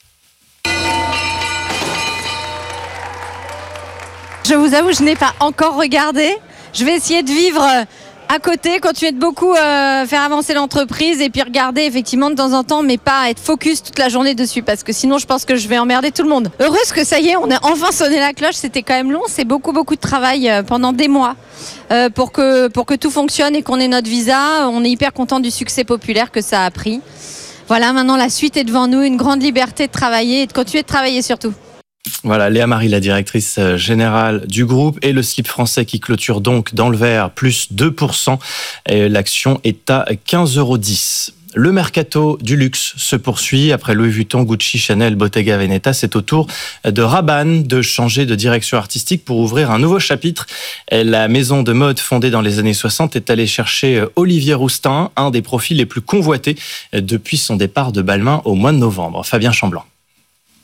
Je vous avoue, je n'ai pas encore regardé. Je vais essayer de vivre à côté, continuer de beaucoup faire avancer l'entreprise et puis regarder effectivement de temps en temps, mais pas être focus toute la journée dessus parce que sinon je pense que je vais emmerder tout le monde. Heureuse que ça y est, on a enfin sonné la cloche, c'était quand même long, c'est beaucoup de travail pendant des mois pour que tout fonctionne et qu'on ait notre visa. On est hyper content du succès populaire que ça a pris. Voilà, maintenant la suite est devant nous, une grande liberté de travailler et de continuer de travailler surtout. Voilà, Léa Marie, la directrice générale du groupe, et le slip français qui clôture donc dans le vert, plus 2%. Et l'action est à 15,10 €. Le mercato du luxe se poursuit. Après Louis Vuitton, Gucci, Chanel, Bottega Veneta, c'est au tour de Rabanne de changer de direction artistique pour ouvrir un nouveau chapitre. La maison de mode fondée dans les années 60 est allée chercher Olivier Rousteing, un des profils les plus convoités depuis son départ de Balmain au mois de novembre. Fabien Chamblanc.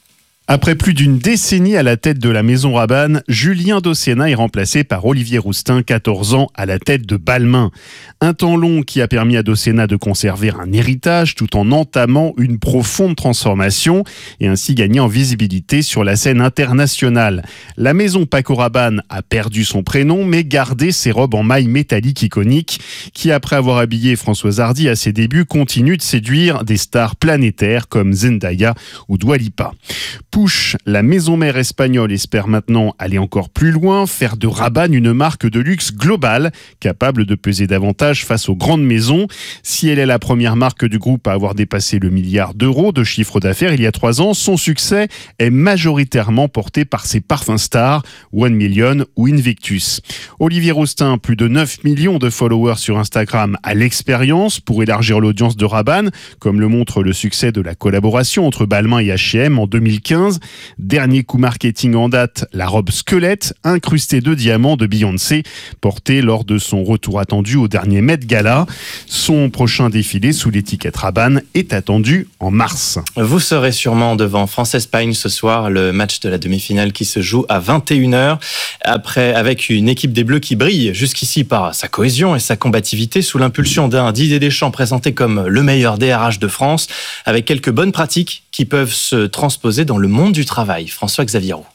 Après plus d'une décennie à la tête de la maison Rabanne, Julien Dossena est remplacé par Olivier Roustin, 14 ans, à la tête de Balmain. Un temps long qui a permis à Dossena de conserver un héritage tout en entamant une profonde transformation et ainsi gagner en visibilité sur la scène internationale. La maison Paco Rabanne a perdu son prénom mais gardé ses robes en maille métallique iconiques qui, après avoir habillé Françoise Hardy à ses débuts, continuent de séduire des stars planétaires comme Zendaya ou Dua Lipa. Push, la maison mère espagnole, espère maintenant aller encore plus loin, faire de Rabanne une marque de luxe globale, capable de peser davantage face aux grandes maisons. Si elle est la première marque du groupe à avoir dépassé le milliard d'euros de chiffre d'affaires il y a 3 ans, son succès est majoritairement porté par ses parfums stars, One Million ou Invictus. Olivier Roustin, plus de 9 millions de followers sur Instagram, a l'expérience pour élargir l'audience de Rabanne, comme le montre le succès de la collaboration entre Balmain et H&M en 2015. Dernier coup marketing en date, la robe squelette incrustée de diamants de Beyoncé, portée lors de son retour attendu au dernier Met Gala. Son prochain défilé sous l'étiquette Rabanne est attendu en mars. Vous serez sûrement devant France-Espagne ce soir, le match de la demi-finale qui se joue à 21h. Après, avec une équipe des Bleus qui brille jusqu'ici par sa cohésion et sa combativité sous l'impulsion d'un Didier Deschamps présenté comme le meilleur DRH de France, avec quelques bonnes pratiques qui peuvent se transposer dans le monde du travail. François-Xavier Roux.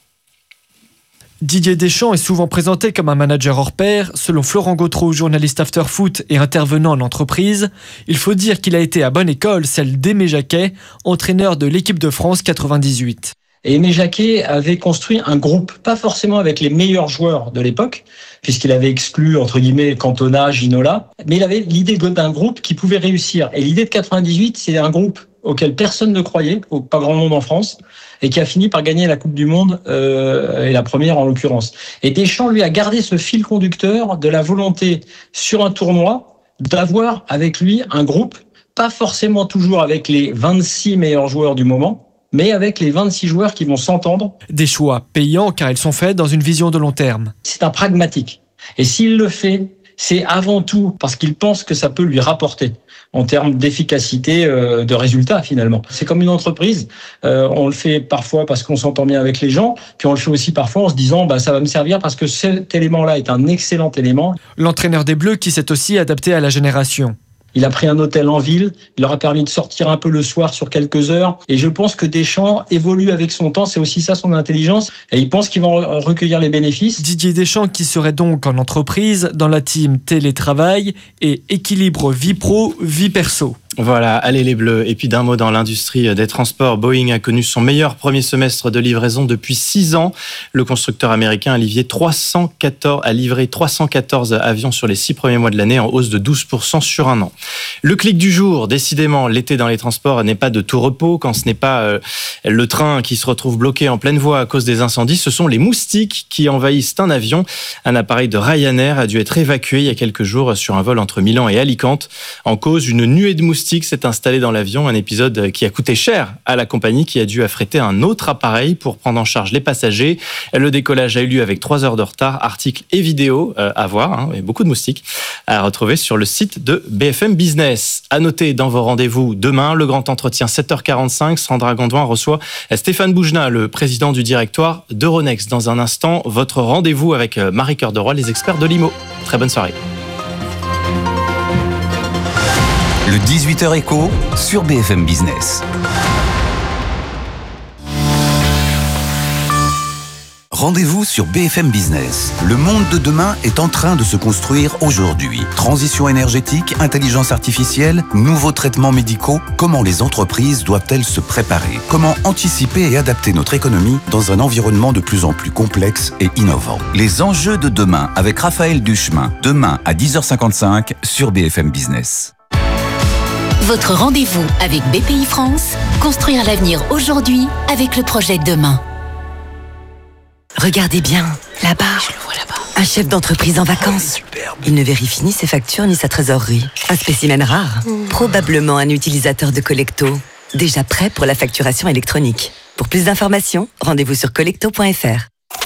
Didier Deschamps est souvent présenté comme un manager hors pair. Selon Florent Gautreau, journaliste After Foot et intervenant en entreprise, il faut dire qu'il a été à bonne école, celle d'Aimé Jacquet, entraîneur de l'équipe de France 98. Et Aimé Jacquet avait construit un groupe, pas forcément avec les meilleurs joueurs de l'époque, puisqu'il avait exclu, entre guillemets, Cantona, Ginola, mais il avait l'idée d'un groupe qui pouvait réussir. Et l'idée de 98, c'est un groupe auquel personne ne croyait, pas grand monde en France, et qui a fini par gagner la Coupe du Monde, et la première en l'occurrence. Et Deschamps, lui, a gardé ce fil conducteur de la volonté, sur un tournoi, d'avoir avec lui un groupe, pas forcément toujours avec les 26 meilleurs joueurs du moment, mais avec les 26 joueurs qui vont s'entendre. Des choix payants car ils sont faits dans une vision de long terme. C'est un pragmatique. Et s'il le fait, c'est avant tout parce qu'il pense que ça peut lui rapporter en termes d'efficacité, de résultats finalement. C'est comme une entreprise, on le fait parfois parce qu'on s'entend bien avec les gens, puis on le fait aussi parfois en se disant ça va me servir parce que cet élément-là est un excellent élément. L'entraîneur des Bleus qui s'est aussi adapté à la génération. Il a pris un hôtel en ville, il leur a permis de sortir un peu le soir sur quelques heures. Et je pense que Deschamps évolue avec son temps, c'est aussi ça son intelligence. Et il pense qu'ils vont recueillir les bénéfices. Didier Deschamps qui serait donc en entreprise dans la team télétravail et équilibre vie pro, vie perso. Voilà, allez les Bleus. Et puis d'un mot dans l'industrie des transports, Boeing a connu son meilleur premier semestre de livraison depuis 6 ans. Le constructeur américain a livré 314 avions sur les 6 premiers mois de l'année, en hausse de 12% sur un an. Le clic du jour, décidément, l'été dans les transports n'est pas de tout repos. Quand ce n'est pas le train qui se retrouve bloqué en pleine voie à cause des incendies, ce sont les moustiques qui envahissent un avion. Un appareil de Ryanair a dû être évacué il y a quelques jours sur un vol entre Milan et Alicante. En cause, une nuée de moustiques s'est installé dans l'avion, un épisode qui a coûté cher à la compagnie qui a dû affréter un autre appareil pour prendre en charge les passagers. Le décollage a eu lieu avec 3 heures de retard. Articles et vidéos à voir, et beaucoup de moustiques à retrouver sur le site de BFM Business. À noter dans vos rendez-vous demain, le grand entretien 7h45, Sandra Gondouin reçoit Stéphane Boujna, le président du directoire d'Euronext. Dans un instant, votre rendez-vous avec Marie Cœur de Roy, les experts de l'IMO. Très bonne soirée. Le 18h Écho sur BFM Business. Rendez-vous sur BFM Business. Le monde de demain est en train de se construire aujourd'hui. Transition énergétique, intelligence artificielle, nouveaux traitements médicaux. Comment les entreprises doivent-elles se préparer? Comment anticiper et adapter notre économie dans un environnement de plus en plus complexe et innovant? Les enjeux de demain avec Raphaël Duchemin. Demain à 10h55 sur BFM Business. Votre rendez-vous avec BPI France, construire l'avenir aujourd'hui avec le projet Demain. Regardez bien, là-bas. Je le vois là-bas. Un chef d'entreprise en vacances. Il ne vérifie ni ses factures ni sa trésorerie. Un spécimen rare. Probablement un utilisateur de Collecto. Déjà prêt pour la facturation électronique. Pour plus d'informations, rendez-vous sur collecto.fr.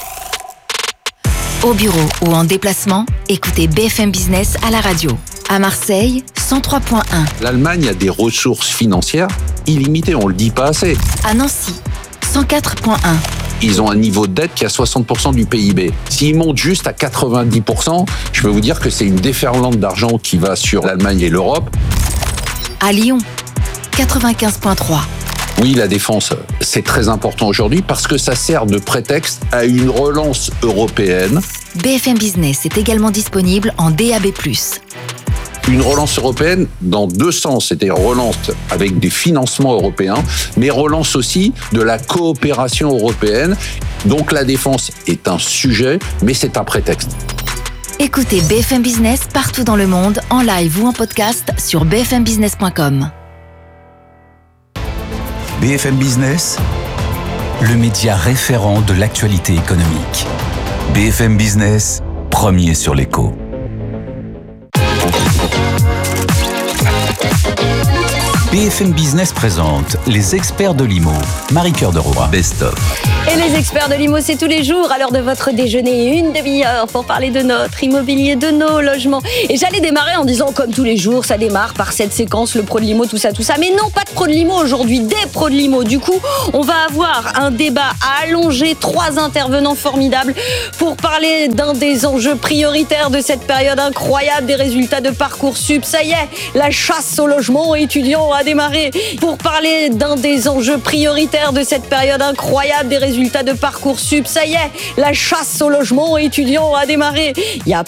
Au bureau ou en déplacement, écoutez BFM Business à la radio. À Marseille, 103.1. L'Allemagne a des ressources financières illimitées, on le dit pas assez. À Nancy, 104.1. Ils ont un niveau de dette qui est à 60% du PIB. S'ils montent juste à 90%, je peux vous dire que c'est une déferlante d'argent qui va sur l'Allemagne et l'Europe. À Lyon, 95.3. Oui, la défense, c'est très important aujourd'hui parce que ça sert de prétexte à une relance européenne. BFM Business est également disponible en DAB+. Une relance européenne dans deux sens, c'est-à-dire relance avec des financements européens, mais relance aussi de la coopération européenne. Donc la défense est un sujet, mais c'est un prétexte. Écoutez BFM Business partout dans le monde, en live ou en podcast sur bfmbusiness.com. BFM Business, le média référent de l'actualité économique. BFM Business, premier sur l'écho. BFM Business présente les experts de l'IMO. Marie-Cœur de Roy, Best of. Et les experts de l'IMO, c'est tous les jours à l'heure de votre déjeuner, une demi-heure pour parler de notre immobilier, de nos logements. Et j'allais démarrer en disant, comme tous les jours, ça démarre par cette séquence, le pro de l'IMO, tout ça. Mais non, pas de pro de l'IMO aujourd'hui, des pros de l'IMO. Du coup, on va avoir un débat allongé, 3 intervenants formidables pour parler d'un des enjeux prioritaires de cette période incroyable des résultats de Parcoursup. Ça y est, la chasse au logement étudiant a démarré. Pour parler d'un des enjeux prioritaires de cette période incroyable des résultats de Parcoursup, ça y est, la chasse au logement étudiant a démarré. Il y a